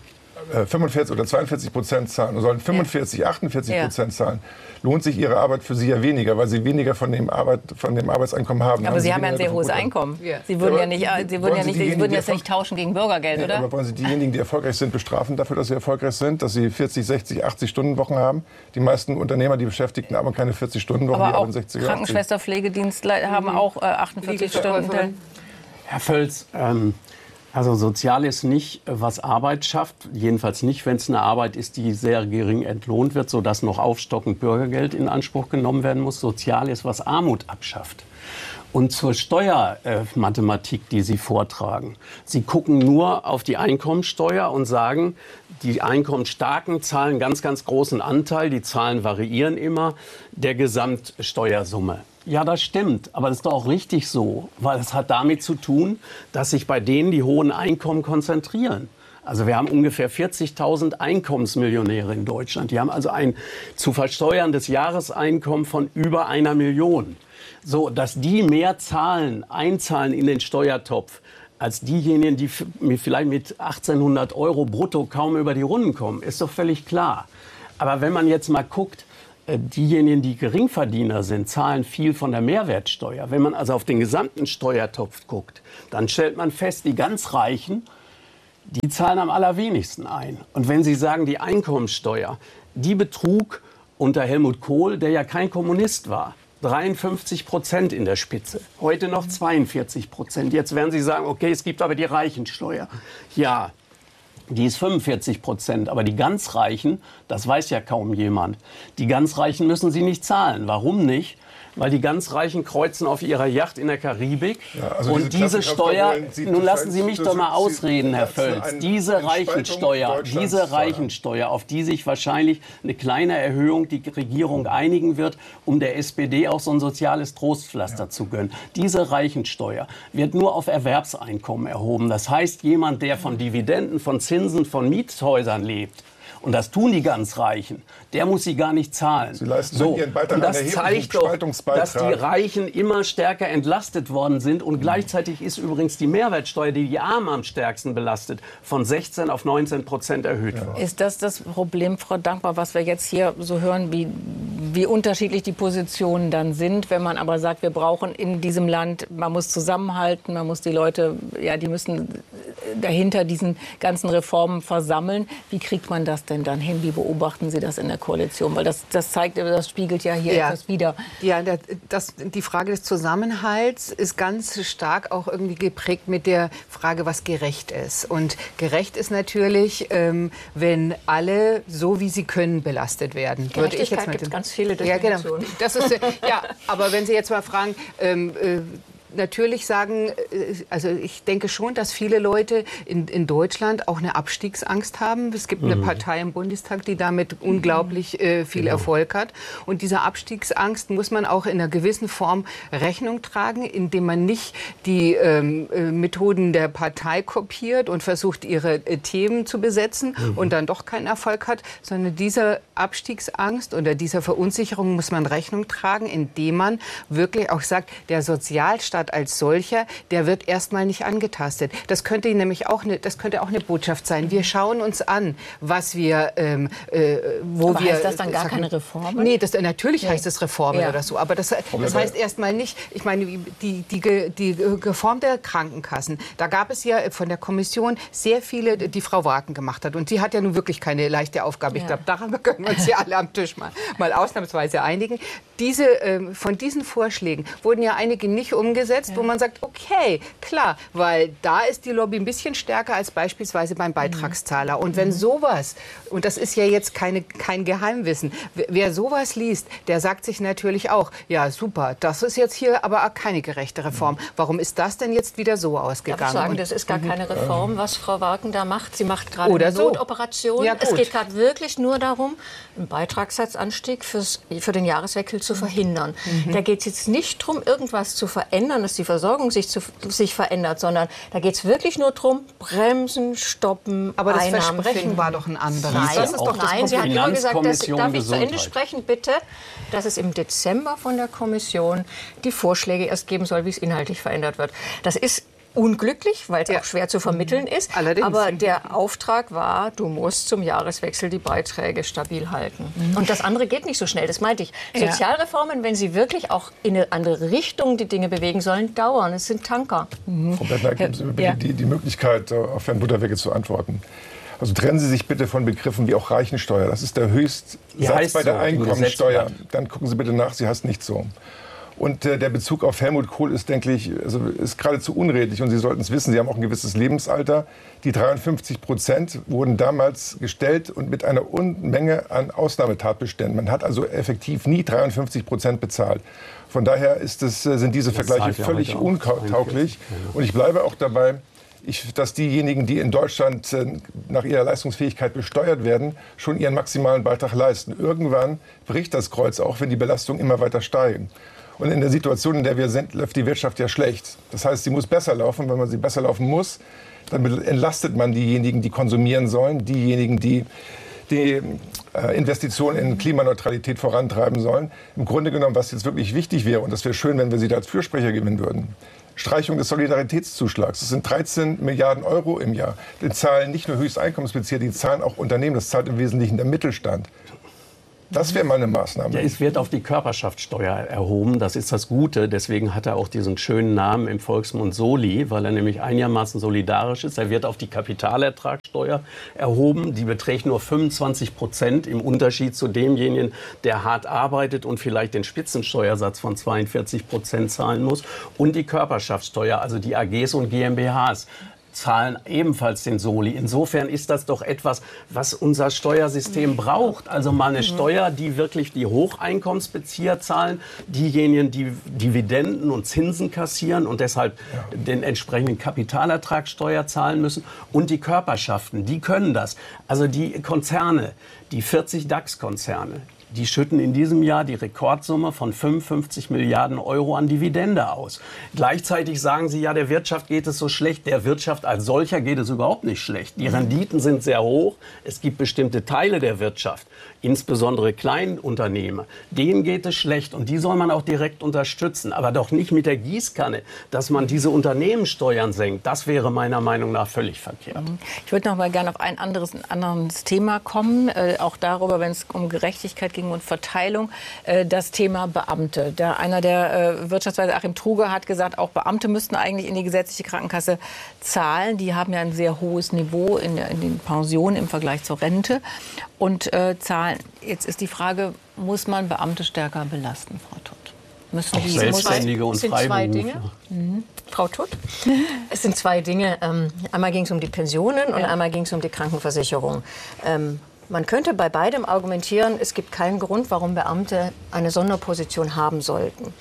45 oder 42% zahlen und sollen 45, 48% zahlen, lohnt sich ihre Arbeit für sie ja weniger, weil sie weniger von dem Arbeitseinkommen haben. Aber Sie haben ja ein sehr hohes Einkommen. Sie würden jetzt nicht tauschen gegen Bürgergeld, oder? Aber wollen Sie diejenigen, die erfolgreich sind, bestrafen dafür, dass sie erfolgreich sind, dass sie 40, 60, 80 Stunden Wochen haben? Die meisten Unternehmer, die Beschäftigten, haben keine 40 Stunden Wochen, aber die auch arbeiten 60 Krankenschwester, Pflegedienst haben auch 48 Stunden. Herr Völz, also sozial ist nicht, was Arbeit schafft, jedenfalls nicht, wenn es eine Arbeit ist, die sehr gering entlohnt wird, sodass noch aufstockend Bürgergeld in Anspruch genommen werden muss. Sozial ist, was Armut abschafft. Und zur Steuermathematik, die Sie vortragen. Sie gucken nur auf die Einkommensteuer und sagen, die Einkommensstarken zahlen ganz, ganz großen Anteil, die Zahlen variieren immer, der Gesamtsteuersumme. Ja, das stimmt, aber das ist doch auch richtig so, weil es hat damit zu tun, dass sich bei denen die hohen Einkommen konzentrieren. Also wir haben ungefähr 40.000 Einkommensmillionäre in Deutschland. Die haben also ein zu versteuerndes Jahreseinkommen von über 1 Million. So, dass die mehr einzahlen in den Steuertopf, als diejenigen, die vielleicht mit 1.800 € brutto kaum über die Runden kommen, ist doch völlig klar. Aber wenn man jetzt mal guckt, diejenigen, die Geringverdiener sind, zahlen viel von der Mehrwertsteuer. Wenn man also auf den gesamten Steuertopf guckt, dann stellt man fest, die ganz Reichen, die zahlen am allerwenigsten ein. Und wenn Sie sagen, die Einkommensteuer, die betrug unter Helmut Kohl, der ja kein Kommunist war, 53% in der Spitze. Heute noch 42%. Jetzt werden Sie sagen, okay, es gibt aber die Reichensteuer. Ja, die ist 45%. Aber die ganz Reichen, das weiß ja kaum jemand, die ganz Reichen müssen Sie nicht zahlen. Warum nicht? Weil die ganz Reichen kreuzen auf ihrer Yacht in der Karibik. Ja, also und diese Steuer, nun lassen Sie mich doch mal ausreden, Herr Völz, diese Reichensteuer, auf die sich wahrscheinlich eine kleine Erhöhung die Regierung einigen wird, um der SPD auch so ein soziales Trostpflaster zu gönnen. Diese Reichensteuer wird nur auf Erwerbseinkommen erhoben. Das heißt, jemand, der von Dividenden, von Zinsen, von Mietshäusern lebt, und das tun die ganz Reichen, der muss sie gar nicht zahlen. Sie leisten Ihren Beitrag und das zeigt doch, dass die Reichen immer stärker entlastet worden sind. Und gleichzeitig ist übrigens die Mehrwertsteuer, die die Armen am stärksten belastet, von 16 auf 19% erhöht worden. Ist das das Problem, Frau Dankbar, was wir jetzt hier so hören, wie unterschiedlich die Positionen dann sind, wenn man aber sagt, wir brauchen in diesem Land, man muss zusammenhalten, man muss die Leute, ja, die müssen dahinter diesen ganzen Reformen versammeln. Wie kriegt man das denn dann hin? Wie beobachten Sie das in der Koalition? Weil das zeigt, das spiegelt ja hier etwas wider. Ja, die Frage des Zusammenhalts ist ganz stark auch irgendwie geprägt mit der Frage, was gerecht ist. Und gerecht ist natürlich, wenn alle so wie sie können belastet werden. Gerechtigkeit gibt ganz viele Definitionen. Ja, genau. Das ist, ja, aber wenn Sie jetzt mal fragen, natürlich sagen, also ich denke schon, dass viele Leute in Deutschland auch eine Abstiegsangst haben. Es gibt eine Partei im Bundestag, die damit unglaublich viel Erfolg hat. Und dieser Abstiegsangst muss man auch in einer gewissen Form Rechnung tragen, indem man nicht die Methoden der Partei kopiert und versucht, ihre Themen zu besetzen und dann doch keinen Erfolg hat, sondern dieser Abstiegsangst oder dieser Verunsicherung muss man Rechnung tragen, indem man wirklich auch sagt, der Sozialstaat als solcher, der wird erstmal nicht angetastet. Das könnte nämlich auch eine Botschaft sein. Wir schauen uns an, was wir, aber heißt das dann gar keine Reformen? Nee, natürlich heißt es Reformen oder so. Aber das heißt erstmal nicht, ich meine, die Reform der Krankenkassen, da gab es ja von der Kommission sehr viele, die Frau Wagen gemacht hat. Und die hat ja nun wirklich keine leichte Aufgabe. Ich glaube, daran können wir uns ja alle am Tisch mal ausnahmsweise einigen. Von diesen Vorschlägen wurden ja einige nicht umgesetzt, wo man sagt, okay, klar, weil da ist die Lobby ein bisschen stärker als beispielsweise beim Beitragszahler. Und wenn sowas, und das ist ja jetzt kein Geheimwissen, wer sowas liest, der sagt sich natürlich auch, ja super, das ist jetzt hier aber auch keine gerechte Reform. Warum ist das denn jetzt wieder so ausgegangen? Darf ich sagen, das ist gar keine Reform, was Frau Wagen da macht. Sie macht gerade eine Notoperation. Ja, es geht gerade wirklich nur darum, einen Beitragssatzanstieg für den Jahreswechsel zu verhindern. Da geht es jetzt nicht darum, irgendwas zu verändern, dass die Versorgung sich verändert, sondern da geht es wirklich nur darum, bremsen, stoppen, aber das Einnahmen Versprechen finden. war doch ein anderes. Nein, das ist doch das nein, Sie hat immer gesagt, darf ich zu Ende Gesundheit. sprechen, bitte, dass es im Dezember von der Kommission die Vorschläge erst geben soll, wie es inhaltlich verändert wird. Das ist unglücklich, weil es auch schwer zu vermitteln ist. Allerdings. Aber der Auftrag war, du musst zum Jahreswechsel die Beiträge stabil halten. Und das andere geht nicht so schnell, das meinte ich. Sozialreformen, wenn sie wirklich auch in eine andere Richtung die Dinge bewegen sollen, dauern. Es sind Tanker. Frau Bettner, geben Sie mir bitte die Möglichkeit, auf Herrn Butterwege zu antworten. Also trennen Sie sich bitte von Begriffen wie auch Reichensteuer. Das ist der Höchstsatz bei der Einkommensteuer. Dann gucken Sie bitte nach, sie heißt nicht so. Und der Bezug auf Helmut Kohl ist, denke ich, ist geradezu unredlich. Und Sie sollten es wissen, Sie haben auch ein gewisses Lebensalter. Die 53% wurden damals gestellt und mit einer Unmenge an Ausnahmetatbeständen. Man hat also effektiv nie 53% bezahlt. Von daher sind diese Vergleiche völlig untauglich. Und ich bleibe auch dabei, dass diejenigen, die in Deutschland nach ihrer Leistungsfähigkeit besteuert werden, schon ihren maximalen Beitrag leisten. Irgendwann bricht das Kreuz auch, wenn die Belastungen immer weiter steigen. Und in der Situation, in der wir sind, läuft die Wirtschaft ja schlecht. Das heißt, sie muss besser laufen. Wenn man sie besser laufen muss, Damit entlastet man diejenigen, die konsumieren sollen, diejenigen, die Investitionen in Klimaneutralität vorantreiben sollen. Im Grunde genommen, was jetzt wirklich wichtig wäre, und das wäre schön, wenn wir Sie da als Fürsprecher gewinnen würden, Streichung des Solidaritätszuschlags. Das sind 13 Milliarden Euro im Jahr. Die zahlen nicht nur Höchsteinkommensbezieher, die zahlen auch Unternehmen. Das zahlt im Wesentlichen der Mittelstand. Das wäre mal eine Maßnahme. Ja, es wird auf die Körperschaftssteuer erhoben. Das ist das Gute. Deswegen hat er auch diesen schönen Namen im Volksmund Soli, weil er nämlich einigermaßen solidarisch ist. Er wird auf die Kapitalertragssteuer erhoben. Die beträgt nur 25% im Unterschied zu demjenigen, der hart arbeitet und vielleicht den Spitzensteuersatz von 42% zahlen muss. Und die Körperschaftssteuer, also die AGs und GmbHs, zahlen ebenfalls den Soli. Insofern ist das doch etwas, was unser Steuersystem braucht. Also mal eine Steuer, die wirklich die Hocheinkommensbezieher zahlen, diejenigen, die Dividenden und Zinsen kassieren und deshalb den entsprechenden Kapitalertragssteuer zahlen müssen. Und die Körperschaften, die können das. Also die Konzerne, die 40 DAX-Konzerne, die schütten in diesem Jahr die Rekordsumme von 55 Milliarden Euro an Dividende aus. Gleichzeitig sagen sie, ja, der Wirtschaft geht es so schlecht. Der Wirtschaft als solcher geht es überhaupt nicht schlecht. Die Renditen sind sehr hoch. Es gibt bestimmte Teile der Wirtschaft, insbesondere Kleinunternehmer. Denen geht es schlecht und die soll man auch direkt unterstützen. Aber doch nicht mit der Gießkanne, dass man diese Unternehmenssteuern senkt. Das wäre meiner Meinung nach völlig verkehrt. Ich würde noch mal gerne auf ein anderes Thema kommen. Auch darüber, wenn es um Gerechtigkeit geht und Verteilung, das Thema Beamte. Einer der Wirtschaftsweise, Achim Truge, hat gesagt, auch Beamte müssten eigentlich in die gesetzliche Krankenkasse zahlen. Die haben ja ein sehr hohes Niveau in den Pensionen im Vergleich zur Rente und zahlen. Jetzt ist die Frage, muss man Beamte stärker belasten, Frau Tutt? Müssen auch Selbstständige und Freiberufler. Frau Tutt? Es sind zwei Dinge. Einmal ging es um die Pensionen und einmal ging es um die Krankenversicherung. Man könnte bei beidem argumentieren, es gibt keinen Grund, warum Beamte eine Sonderposition haben sollten.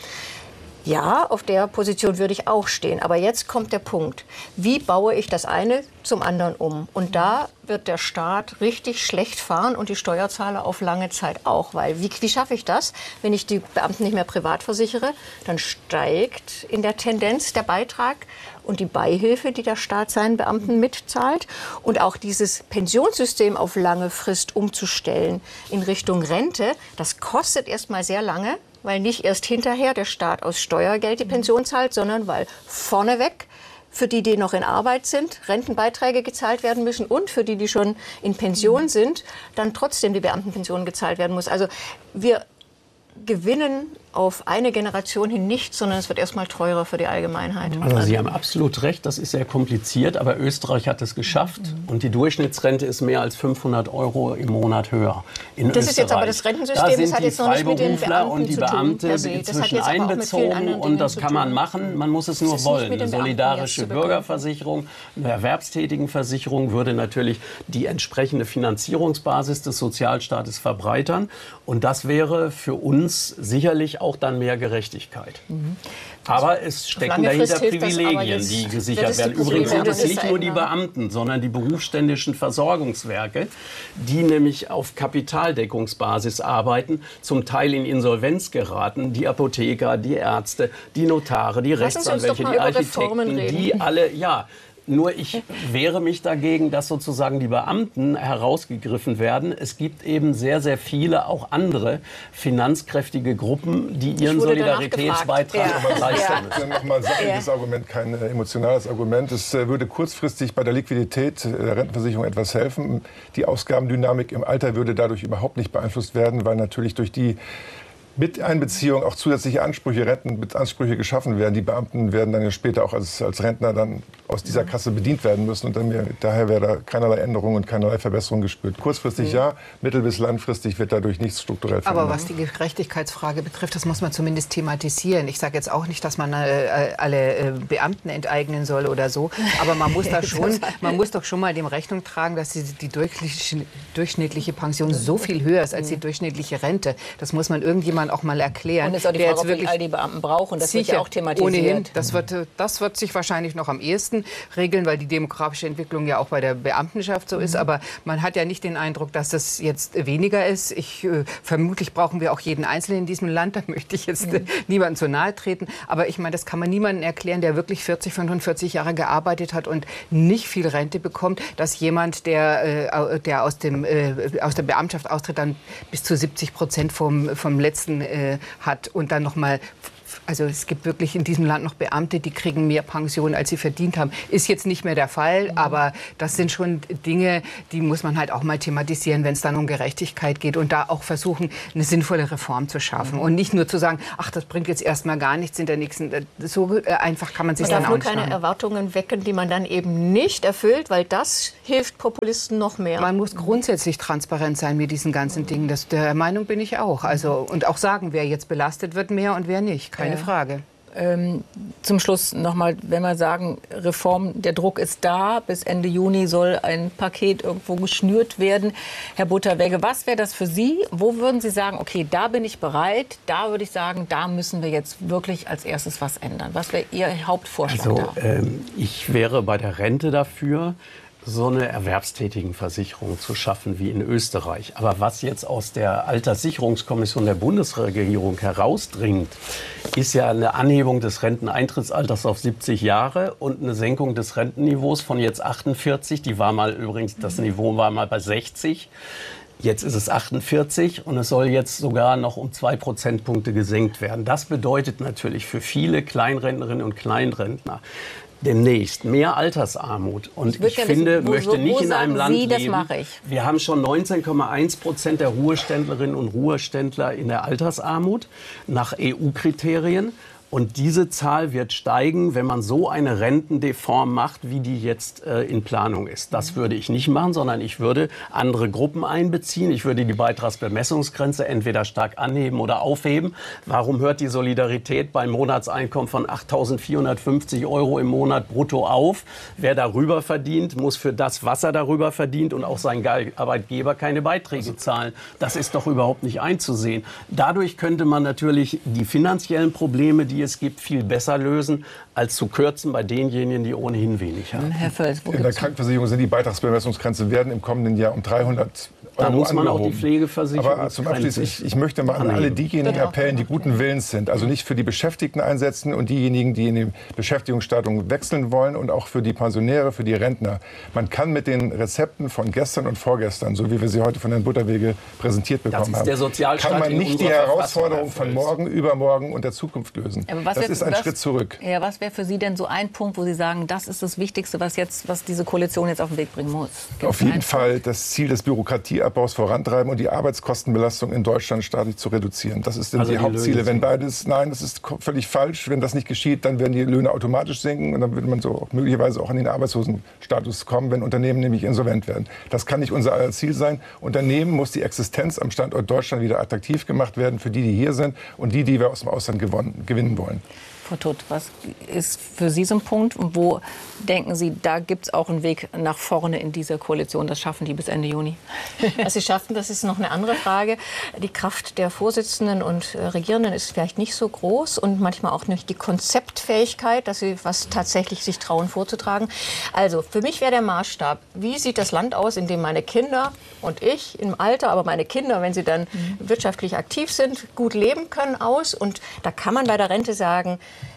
Ja, auf der Position würde ich auch stehen. Aber jetzt kommt der Punkt. Wie baue ich das eine zum anderen um? Und da wird der Staat richtig schlecht fahren und die Steuerzahler auf lange Zeit auch. Weil wie schaffe ich das? Wenn ich die Beamten nicht mehr privat versichere, dann steigt in der Tendenz der Beitrag und die Beihilfe, die der Staat seinen Beamten mitzahlt. Und auch dieses Pensionssystem auf lange Frist umzustellen in Richtung Rente, das kostet erst mal sehr lange. Weil nicht erst hinterher der Staat aus Steuergeld die Pension zahlt, sondern weil vorneweg für die, die noch in Arbeit sind, Rentenbeiträge gezahlt werden müssen und für die, die schon in Pension sind, dann trotzdem die Beamtenpension gezahlt werden muss. Also wir gewinnen auf eine Generation hin nichts, sondern es wird erstmal teurer für die Allgemeinheit. Also Sie haben absolut recht, das ist sehr kompliziert, aber Österreich hat es geschafft und die Durchschnittsrente ist mehr als 500 Euro im Monat höher. Das ist jetzt aber das Rentensystem, das hat jetzt noch nicht mit den Beamten und die Beamte inzwischen einbezogen und das kann man machen, man muss es nur wollen. Eine solidarische Bürgerversicherung, eine Erwerbstätigenversicherung würde natürlich die entsprechende Finanzierungsbasis des Sozialstaates verbreitern und das wäre für uns sicherlich auch dann mehr Gerechtigkeit. Aber es stecken dahinter Privilegien, die gesichert werden. Übrigens sind es nicht nur die Beamten, sondern die berufsständischen Versorgungswerke, die nämlich auf Kapitaldeckungsbasis arbeiten, zum Teil in Insolvenz geraten. Die Apotheker, die Ärzte, die Notare, die Rechtsanwälte, die Architekten, die alle, ja. Nur ich wehre mich dagegen, dass sozusagen die Beamten herausgegriffen werden. Es gibt eben sehr, sehr viele auch andere finanzkräftige Gruppen, die ihren Solidaritätsbeitrag leisten müssen. Das ist nochmal ein sachliches Argument, kein emotionales Argument. Es würde kurzfristig bei der Liquidität der Rentenversicherung etwas helfen. Die Ausgabendynamik im Alter würde dadurch überhaupt nicht beeinflusst werden, weil natürlich durch die Miteinbeziehung auch zusätzliche Ansprüche, Rentenansprüche geschaffen werden. Die Beamten werden dann ja später auch als Rentner dann aus dieser Kasse bedient werden müssen. Und daher wäre da keinerlei Änderung und keinerlei Verbesserung gespürt. Kurzfristig ja, mittel- bis langfristig wird dadurch nichts strukturell verändert. Aber was die Gerechtigkeitsfrage betrifft, das muss man zumindest thematisieren. Ich sage jetzt auch nicht, dass man alle Beamten enteignen soll oder so. Aber man muss doch schon mal dem Rechnung tragen, dass die durchschnittliche Pension so viel höher ist als die durchschnittliche Rente. Das muss man irgendjemand man auch mal erklären. Und es ist auch die Frage, ob wir all die Beamten brauchen. Das wird ja auch thematisiert. Ohnehin, das wird sich wahrscheinlich noch am ehesten regeln, weil die demografische Entwicklung ja auch bei der Beamtenschaft so ist. Aber man hat ja nicht den Eindruck, dass das jetzt weniger ist. Vermutlich brauchen wir auch jeden Einzelnen in diesem Land. Da möchte ich jetzt niemandem zu nahe treten. Aber ich meine, das kann man niemandem erklären, der wirklich 40, 45 Jahre gearbeitet hat und nicht viel Rente bekommt, dass jemand, der aus der Beamtschaft austritt, dann bis zu 70% vom letzten hat und dann noch mal. Also es gibt wirklich in diesem Land noch Beamte, die kriegen mehr Pension, als sie verdient haben. Ist jetzt nicht mehr der Fall, aber das sind schon Dinge, die muss man halt auch mal thematisieren, wenn es dann um Gerechtigkeit geht und da auch versuchen, eine sinnvolle Reform zu schaffen. Und nicht nur zu sagen, ach, das bringt jetzt erstmal gar nichts in der nächsten. So einfach kann man sich dann auch nicht. Man darf nur keine Erwartungen wecken, die man dann eben nicht erfüllt, weil das hilft Populisten noch mehr. Man muss grundsätzlich transparent sein mit diesen ganzen Dingen. Der Meinung bin ich auch. Also, und auch sagen, wer jetzt belastet wird mehr und wer nicht. Keine Frage. Zum Schluss nochmal, wenn wir sagen, Reform, der Druck ist da, bis Ende Juni soll ein Paket irgendwo geschnürt werden. Herr Butterwegge, was wäre das für Sie? Wo würden Sie sagen, okay, da bin ich bereit, da würde ich sagen, da müssen wir jetzt wirklich als erstes was ändern? Was wäre Ihr Hauptvorschlag da? Ich wäre bei der Rente dafür, so eine Erwerbstätigenversicherung zu schaffen wie in Österreich. Aber was jetzt aus der Alterssicherungskommission der Bundesregierung herausdringt, ist ja eine Anhebung des Renteneintrittsalters auf 70 Jahre und eine Senkung des Rentenniveaus von jetzt 48. Das Niveau war mal bei 60. Jetzt ist es 48 und es soll jetzt sogar noch um 2 Prozentpunkte gesenkt werden. Das bedeutet natürlich für viele Kleinrentnerinnen und Kleinrentner demnächst mehr Altersarmut. Und ich finde, möchte nicht in einem Land leben. Wir haben schon 19,1% der Ruheständlerinnen und Ruheständler in der Altersarmut nach EU-Kriterien. Und diese Zahl wird steigen, wenn man so eine Rentendeform macht, wie die jetzt in Planung ist. Das würde ich nicht machen, sondern ich würde andere Gruppen einbeziehen. Ich würde die Beitragsbemessungsgrenze entweder stark anheben oder aufheben. Warum hört die Solidarität beim Monatseinkommen von 8.450 € im Monat brutto auf? Wer darüber verdient, muss für das, was er darüber verdient und auch sein Arbeitgeber keine Beiträge zahlen. Das ist doch überhaupt nicht einzusehen. Dadurch könnte man natürlich die finanziellen Probleme, die es gibt, viel besser lösen, als zu kürzen bei denjenigen, die ohnehin wenig haben. Herr Völz, in der Krankenversicherung sind die Beitragsbemessungsgrenzen werden im kommenden Jahr um 300 Da Euro muss man angehoben. Auch die Pflegeversicherung. Aber zum Abschluss, ich möchte mal an alle diejenigen appellen, die guten Willens sind. Also nicht für die Beschäftigten einsetzen und diejenigen, die in die Beschäftigungsstattung wechseln wollen und auch für die Pensionäre, für die Rentner. Man kann mit den Rezepten von gestern und vorgestern, so wie wir sie heute von Herrn Butterwege präsentiert bekommen haben, kann man nicht die Herausforderung von morgen, übermorgen und der Zukunft lösen. Das ist ein Schritt zurück. Ja, was wäre für Sie denn so ein Punkt, wo Sie sagen, das ist das Wichtigste, was diese Koalition jetzt auf den Weg bringen muss? Auf jeden Fall das Ziel des Bürokratieabbaus vorantreiben und die Arbeitskostenbelastung in Deutschland staatlich zu reduzieren. Das sind die Hauptziele. Wenn beides, nein, das ist völlig falsch. Wenn das nicht geschieht, dann werden die Löhne automatisch sinken und dann wird man so möglicherweise auch in den Arbeitslosenstatus kommen, wenn Unternehmen nämlich insolvent werden. Das kann nicht unser aller Ziel sein. Unternehmen muss die Existenz am Standort Deutschland wieder attraktiv gemacht werden für die, die hier sind und die wir aus dem Ausland gewinnen wollen. Frau Tutt, was ist für Sie so ein Punkt und wo denken Sie, da gibt es auch einen Weg nach vorne in dieser Koalition? Das schaffen die bis Ende Juni? Was sie schaffen, das ist noch eine andere Frage. Die Kraft der Vorsitzenden und Regierenden ist vielleicht nicht so groß und manchmal auch nicht die Konzeptfähigkeit, dass sie was tatsächlich sich trauen vorzutragen. Also für mich wäre der Maßstab, wie sieht das Land aus, in dem meine Kinder und ich im Alter, aber meine Kinder, wenn sie dann wirtschaftlich aktiv sind, gut leben können aus. Und da kann man bei der Rente sagen,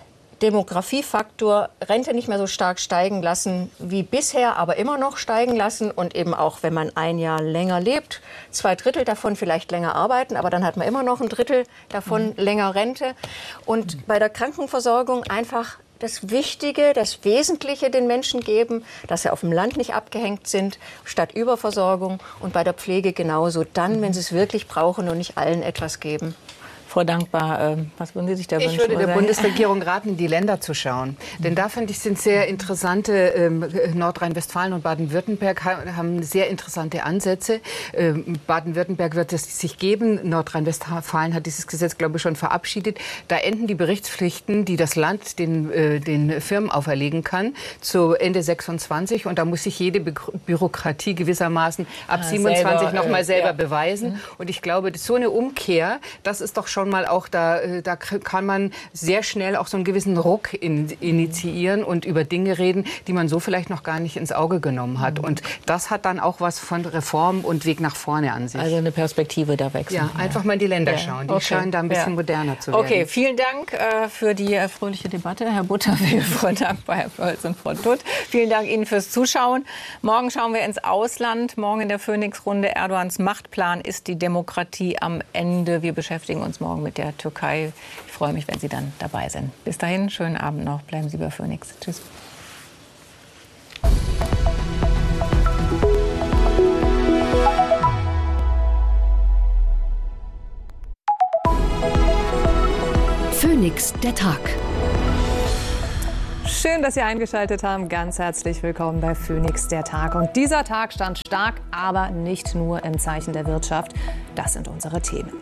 Demografiefaktor, Rente nicht mehr so stark steigen lassen wie bisher, aber immer noch steigen lassen und eben auch, wenn man ein Jahr länger lebt, 2/3 davon vielleicht länger arbeiten, aber dann hat man immer noch 1/3 davon länger Rente. Und bei der Krankenversorgung einfach das Wichtige, das Wesentliche den Menschen geben, dass sie auf dem Land nicht abgehängt sind, statt Überversorgung und bei der Pflege genauso, dann, wenn sie es wirklich brauchen und nicht allen etwas geben. Frau Dankbar, was würden Sie sich da wünschen? Ich würde der Bundesregierung raten, in die Länder zu schauen. Denn da, finde ich, sind sehr interessante, Nordrhein-Westfalen und Baden-Württemberg haben sehr interessante Ansätze. Baden-Württemberg wird es sich geben. Nordrhein-Westfalen hat dieses Gesetz, glaube ich, schon verabschiedet. Da enden die Berichtspflichten, die das Land den Firmen auferlegen kann, zu Ende 26. Und da muss sich jede Bürokratie gewissermaßen ab 27 noch mal selber beweisen. Und ich glaube, so eine Umkehr, das ist doch schon schon mal auch, da kann man sehr schnell auch so einen gewissen Ruck initiieren und über Dinge reden, die man so vielleicht noch gar nicht ins Auge genommen hat. Und das hat dann auch was von Reform und Weg nach vorne an sich. Also eine Perspektive da wechseln. Ja, einfach mal in die Länder schauen. Die scheinen da ein bisschen moderner zu werden. Okay, vielen Dank für die fröhliche Debatte, Herr Butterwil. Frau dankbar, Herr Völz und Frau Dutt. Vielen Dank Ihnen fürs Zuschauen. Morgen schauen wir ins Ausland. Morgen in der Phoenix-Runde. Erdogans Machtplan, ist die Demokratie am Ende. Wir beschäftigen uns morgen mit der Türkei. Ich freue mich, wenn Sie dann dabei sind. Bis dahin, schönen Abend noch. Bleiben Sie bei Phoenix. Tschüss. Phoenix, der Tag. Schön, dass Sie eingeschaltet haben. Ganz herzlich willkommen bei Phoenix, der Tag. Und dieser Tag stand stark, aber nicht nur im Zeichen der Wirtschaft. Das sind unsere Themen.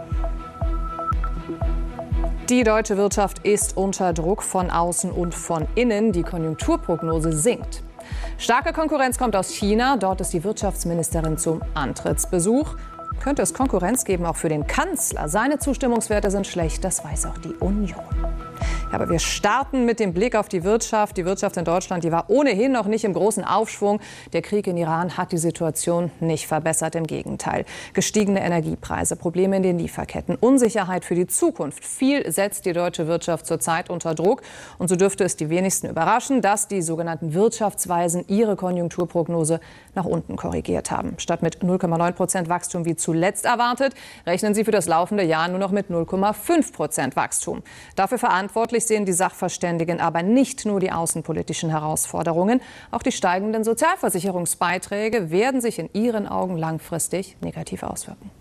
Die deutsche Wirtschaft ist unter Druck von außen und von innen. Die Konjunkturprognose sinkt. Starke Konkurrenz kommt aus China. Dort ist die Wirtschaftsministerin zum Antrittsbesuch. Könnte es Konkurrenz geben, auch für den Kanzler? Seine Zustimmungswerte sind schlecht, das weiß auch die Union. Ja, aber wir starten mit dem Blick auf die Wirtschaft. Die Wirtschaft in Deutschland, die war ohnehin noch nicht im großen Aufschwung. Der Krieg in Iran hat die Situation nicht verbessert, im Gegenteil. Gestiegene Energiepreise, Probleme in den Lieferketten, Unsicherheit für die Zukunft. Viel setzt die deutsche Wirtschaft zurzeit unter Druck. Und so dürfte es die wenigsten überraschen, dass die sogenannten Wirtschaftsweisen ihre Konjunkturprognose nach unten korrigiert haben. Statt mit 0,9% Wachstum wie zuletzt erwartet, rechnen sie für das laufende Jahr nur noch mit 0,5% Wachstum. Dafür verantwortlich sehen die Sachverständigen aber nicht nur die außenpolitischen Herausforderungen. Auch die steigenden Sozialversicherungsbeiträge werden sich in ihren Augen langfristig negativ auswirken.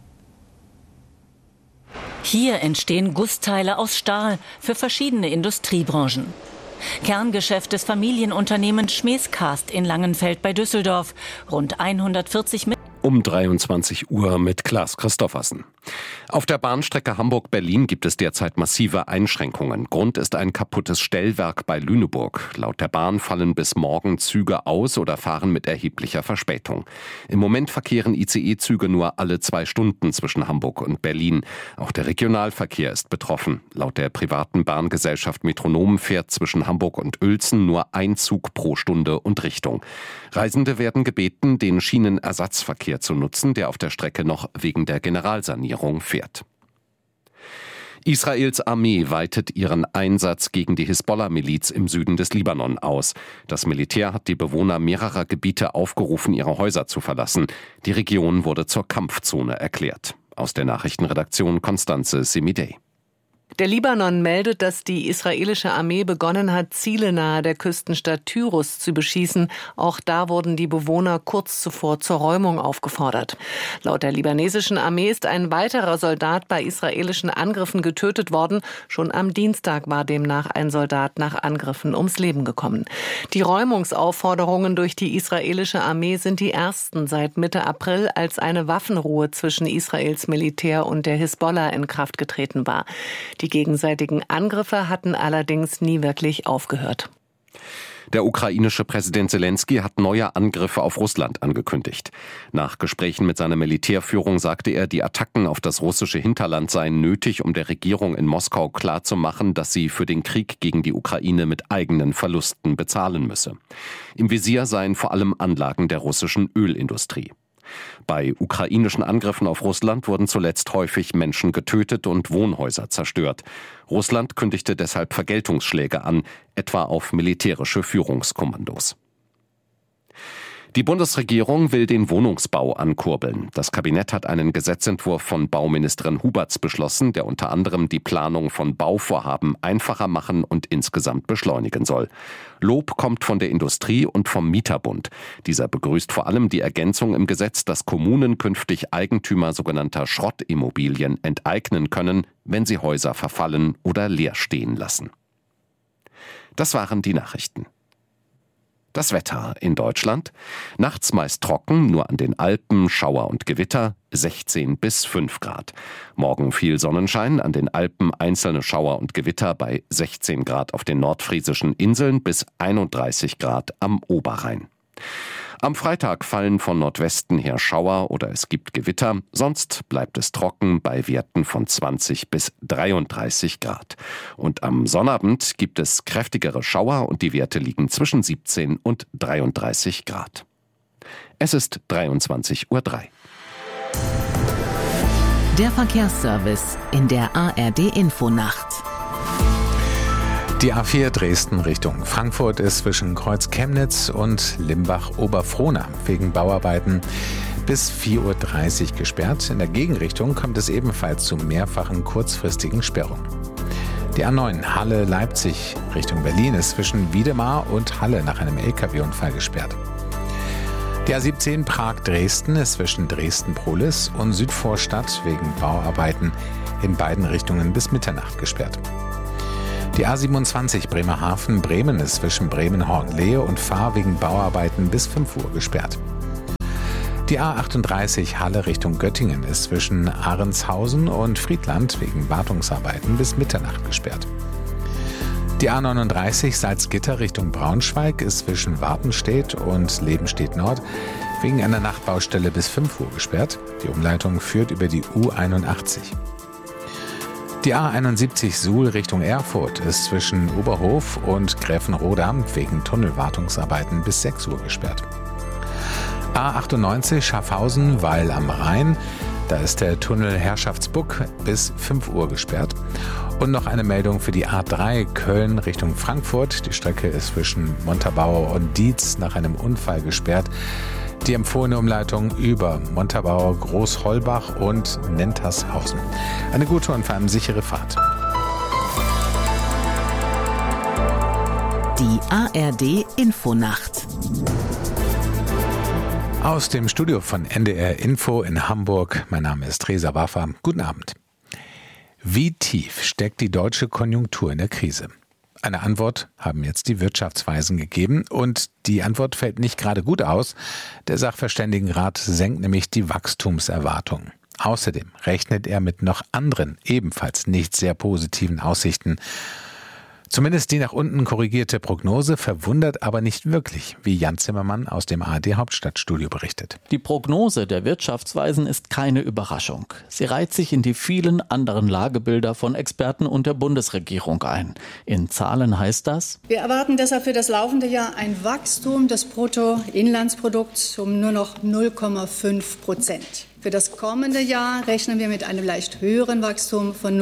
Hier entstehen Gussteile aus Stahl für verschiedene Industriebranchen. Kerngeschäft des Familienunternehmens Schmeescast in Langenfeld bei Düsseldorf. Rund 140 Um 23 Uhr mit Klaas Christoffersen. Auf der Bahnstrecke Hamburg-Berlin gibt es derzeit massive Einschränkungen. Grund ist ein kaputtes Stellwerk bei Lüneburg. Laut der Bahn fallen bis morgen Züge aus oder fahren mit erheblicher Verspätung. Im Moment verkehren ICE-Züge nur alle 2 Stunden zwischen Hamburg und Berlin. Auch der Regionalverkehr ist betroffen. Laut der privaten Bahngesellschaft Metronom fährt zwischen Hamburg und Uelzen nur ein Zug pro Stunde und Richtung. Reisende werden gebeten, den Schienenersatzverkehr zu nutzen, der auf der Strecke noch wegen der Generalsanierung fährt. Israels Armee weitet ihren Einsatz gegen die Hisbollah-Miliz im Süden des Libanon aus. Das Militär hat die Bewohner mehrerer Gebiete aufgerufen, ihre Häuser zu verlassen. Die Region wurde zur Kampfzone erklärt. Aus der Nachrichtenredaktion Constanze Semidey. Der Libanon meldet, dass die israelische Armee begonnen hat, Ziele nahe der Küstenstadt Tyrus zu beschießen. Auch da wurden die Bewohner kurz zuvor zur Räumung aufgefordert. Laut der libanesischen Armee ist ein weiterer Soldat bei israelischen Angriffen getötet worden. Schon am Dienstag war demnach ein Soldat nach Angriffen ums Leben gekommen. Die Räumungsaufforderungen durch die israelische Armee sind die ersten seit Mitte April, als eine Waffenruhe zwischen Israels Militär und der Hisbollah in Kraft getreten war. Die gegenseitigen Angriffe hatten allerdings nie wirklich aufgehört. Der ukrainische Präsident Selensky hat neue Angriffe auf Russland angekündigt. Nach Gesprächen mit seiner Militärführung sagte er, die Attacken auf das russische Hinterland seien nötig, um der Regierung in Moskau klarzumachen, dass sie für den Krieg gegen die Ukraine mit eigenen Verlusten bezahlen müsse. Im Visier seien vor allem Anlagen der russischen Ölindustrie. Bei ukrainischen Angriffen auf Russland wurden zuletzt häufig Menschen getötet und Wohnhäuser zerstört. Russland kündigte deshalb Vergeltungsschläge an, etwa auf militärische Führungskommandos. Die Bundesregierung will den Wohnungsbau ankurbeln. Das Kabinett hat einen Gesetzentwurf von Bauministerin Huberts beschlossen, der unter anderem die Planung von Bauvorhaben einfacher machen und insgesamt beschleunigen soll. Lob kommt von der Industrie und vom Mieterbund. Dieser begrüßt vor allem die Ergänzung im Gesetz, dass Kommunen künftig Eigentümer sogenannter Schrottimmobilien enteignen können, wenn sie Häuser verfallen oder leer stehen lassen. Das waren die Nachrichten. Das Wetter in Deutschland. Nachts meist trocken, nur an den Alpen Schauer und Gewitter, 16 bis 5 Grad. Morgen viel Sonnenschein, an den Alpen einzelne Schauer und Gewitter bei 16 Grad auf den nordfriesischen Inseln bis 31 Grad am Oberrhein. Am Freitag fallen von Nordwesten her Schauer oder es gibt Gewitter. Sonst bleibt es trocken bei Werten von 20 bis 33 Grad. Und am Sonnabend gibt es kräftigere Schauer und die Werte liegen zwischen 17 und 33 Grad. Es ist 23:03 Uhr. Der Verkehrsservice in der ARD-Infonacht. Die A4 Dresden Richtung Frankfurt ist zwischen Kreuz Chemnitz und Limbach-Oberfrohna wegen Bauarbeiten bis 4:30 Uhr gesperrt. In der Gegenrichtung kommt es ebenfalls zu mehrfachen kurzfristigen Sperrungen. Die A9 Halle-Leipzig Richtung Berlin ist zwischen Wiedemar und Halle nach einem LKW-Unfall gesperrt. Die A17 Prag-Dresden ist zwischen Dresden-Prohlis und Südvorstadt wegen Bauarbeiten in beiden Richtungen bis Mitternacht gesperrt. Die A27 Bremerhaven-Bremen ist zwischen Bremen-Hornlehe und Fahr wegen Bauarbeiten bis 5 Uhr gesperrt. Die A38 Halle Richtung Göttingen ist zwischen Ahrenshausen und Friedland wegen Wartungsarbeiten bis Mitternacht gesperrt. Die A39 Salzgitter Richtung Braunschweig ist zwischen Wartenstedt und Lebenstedt Nord wegen einer Nachtbaustelle bis 5 Uhr gesperrt. Die Umleitung führt über die U81. Die A71 Suhl Richtung Erfurt ist zwischen Oberhof und Gräfenroda wegen Tunnelwartungsarbeiten bis 6 Uhr gesperrt. A98 Schaffhausen Weil am Rhein, da ist der Tunnel Herrschaftsbuck bis 5 Uhr gesperrt. Und noch eine Meldung für die A3 Köln Richtung Frankfurt. Die Strecke ist zwischen Montabaur und Dietz nach einem Unfall gesperrt. Die empfohlene Umleitung über Montabaur, Großholbach und Nentershausen. Eine gute und vor allem sichere Fahrt. Die ARD Infonacht. Aus dem Studio von NDR Info in Hamburg. Mein Name ist Reza Waffa. Guten Abend. Wie tief steckt die deutsche Konjunktur in der Krise? Eine Antwort haben jetzt die Wirtschaftsweisen gegeben und die Antwort fällt nicht gerade gut aus. Der Sachverständigenrat senkt nämlich die Wachstumserwartungen. Außerdem rechnet er mit noch anderen, ebenfalls nicht sehr positiven Aussichten. Zumindest die nach unten korrigierte Prognose verwundert aber nicht wirklich, wie Jan Zimmermann aus dem ARD-Hauptstadtstudio berichtet. Die Prognose der Wirtschaftsweisen ist keine Überraschung. Sie reiht sich in die vielen anderen Lagebilder von Experten und der Bundesregierung ein. In Zahlen heißt das: Wir erwarten deshalb für das laufende Jahr ein Wachstum des Bruttoinlandsprodukts um nur noch 0,5%. Für das kommende Jahr rechnen wir mit einem leicht höheren Wachstum von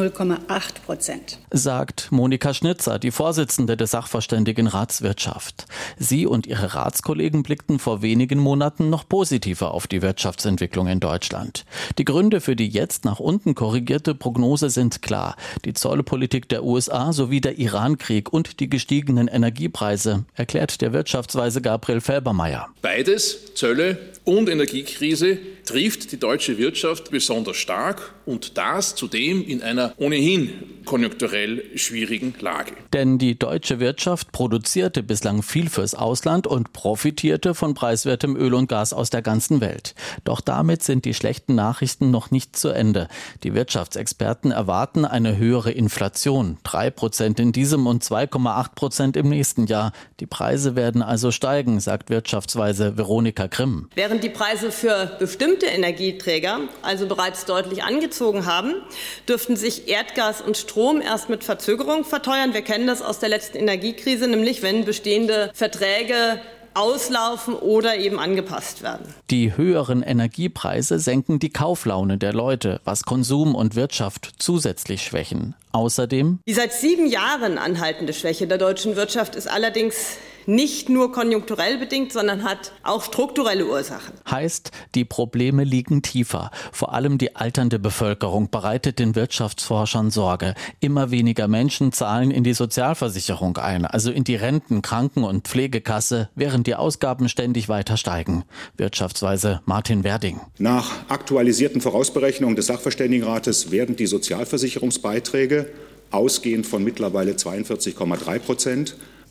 0,8%. Sagt Monika Schnitzer, die Vorsitzende des Sachverständigenrats Wirtschaft. Sie und ihre Ratskollegen blickten vor wenigen Monaten noch positiver auf die Wirtschaftsentwicklung in Deutschland. Die Gründe für die jetzt nach unten korrigierte Prognose sind klar. Die Zollpolitik der USA sowie der Iran-Krieg und die gestiegenen Energiepreise, erklärt der Wirtschaftsweise Gabriel Felbermayr. Beides, Zölle und Energiekrise, trifft die deutsche Wirtschaft besonders stark und das zudem in einer ohnehin konjunkturell schwierigen Lage. Denn die deutsche Wirtschaft produzierte bislang viel fürs Ausland und profitierte von preiswertem Öl und Gas aus der ganzen Welt. Doch damit sind die schlechten Nachrichten noch nicht zu Ende. Die Wirtschaftsexperten erwarten eine höhere Inflation, 3% in diesem und 2,8% im nächsten Jahr. Die Preise werden also steigen, sagt Wirtschaftsweise Veronika Grimm. Während die Preise für bestimmte Energieträger also bereits deutlich angezogen haben, dürften sich Erdgas und Strom erst mit Verzögerung verteuern. Wir kennen das aus der letzten Energiekrise, nämlich wenn bestehende Verträge auslaufen oder eben angepasst werden. Die höheren Energiepreise senken die Kauflaune der Leute, was Konsum und Wirtschaft zusätzlich schwächen. Außerdem: Die seit 7 Jahren anhaltende Schwäche der deutschen Wirtschaft ist allerdings nicht nur konjunkturell bedingt, sondern hat auch strukturelle Ursachen. Heißt, die Probleme liegen tiefer. Vor allem die alternde Bevölkerung bereitet den Wirtschaftsforschern Sorge. Immer weniger Menschen zahlen in die Sozialversicherung ein, also in die Renten-, Kranken- und Pflegekasse, während die Ausgaben ständig weiter steigen. Wirtschaftsweise Martin Werding. Nach aktualisierten Vorausberechnungen des Sachverständigenrates werden die Sozialversicherungsbeiträge ausgehend von mittlerweile 42,3%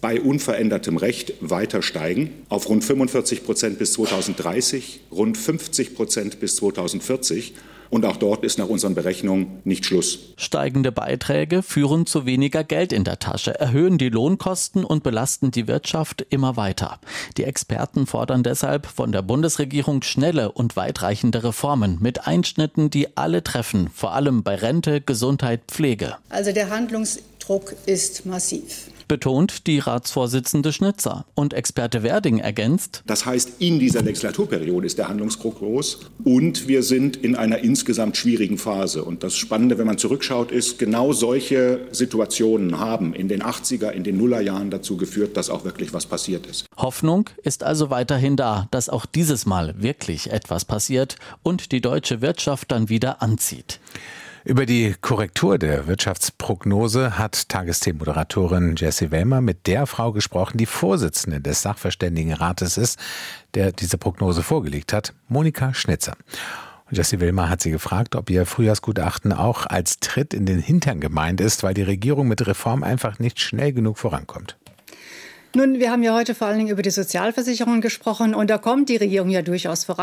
bei unverändertem Recht weiter steigen, auf rund 45% bis 2030, rund 50% bis 2040. Und auch dort ist nach unseren Berechnungen nicht Schluss. Steigende Beiträge führen zu weniger Geld in der Tasche, erhöhen die Lohnkosten und belasten die Wirtschaft immer weiter. Die Experten fordern deshalb von der Bundesregierung schnelle und weitreichende Reformen mit Einschnitten, die alle treffen, vor allem bei Rente, Gesundheit, Pflege. Also der Handlungsdruck ist massiv. Betont die Ratsvorsitzende Schnitzer. Und Experte Werding ergänzt: Das heißt, in dieser Legislaturperiode ist der Handlungsdruck groß und wir sind in einer insgesamt schwierigen Phase. Und das Spannende, wenn man zurückschaut, ist, genau solche Situationen haben in den 80er, in den Nullerjahren dazu geführt, dass auch wirklich was passiert ist. Hoffnung ist also weiterhin da, dass auch dieses Mal wirklich etwas passiert und die deutsche Wirtschaft dann wieder anzieht. Über die Korrektur der Wirtschaftsprognose hat Tagesthemen-Moderatorin Jessie Wellmer mit der Frau gesprochen, die Vorsitzende des Sachverständigenrates ist, der diese Prognose vorgelegt hat, Monika Schnitzer. Und Jessie Wellmer hat sie gefragt, ob ihr Frühjahrsgutachten auch als Tritt in den Hintern gemeint ist, weil die Regierung mit Reform einfach nicht schnell genug vorankommt. Nun, wir haben ja heute vor allen Dingen über die Sozialversicherungen gesprochen und da kommt die Regierung ja durchaus voran.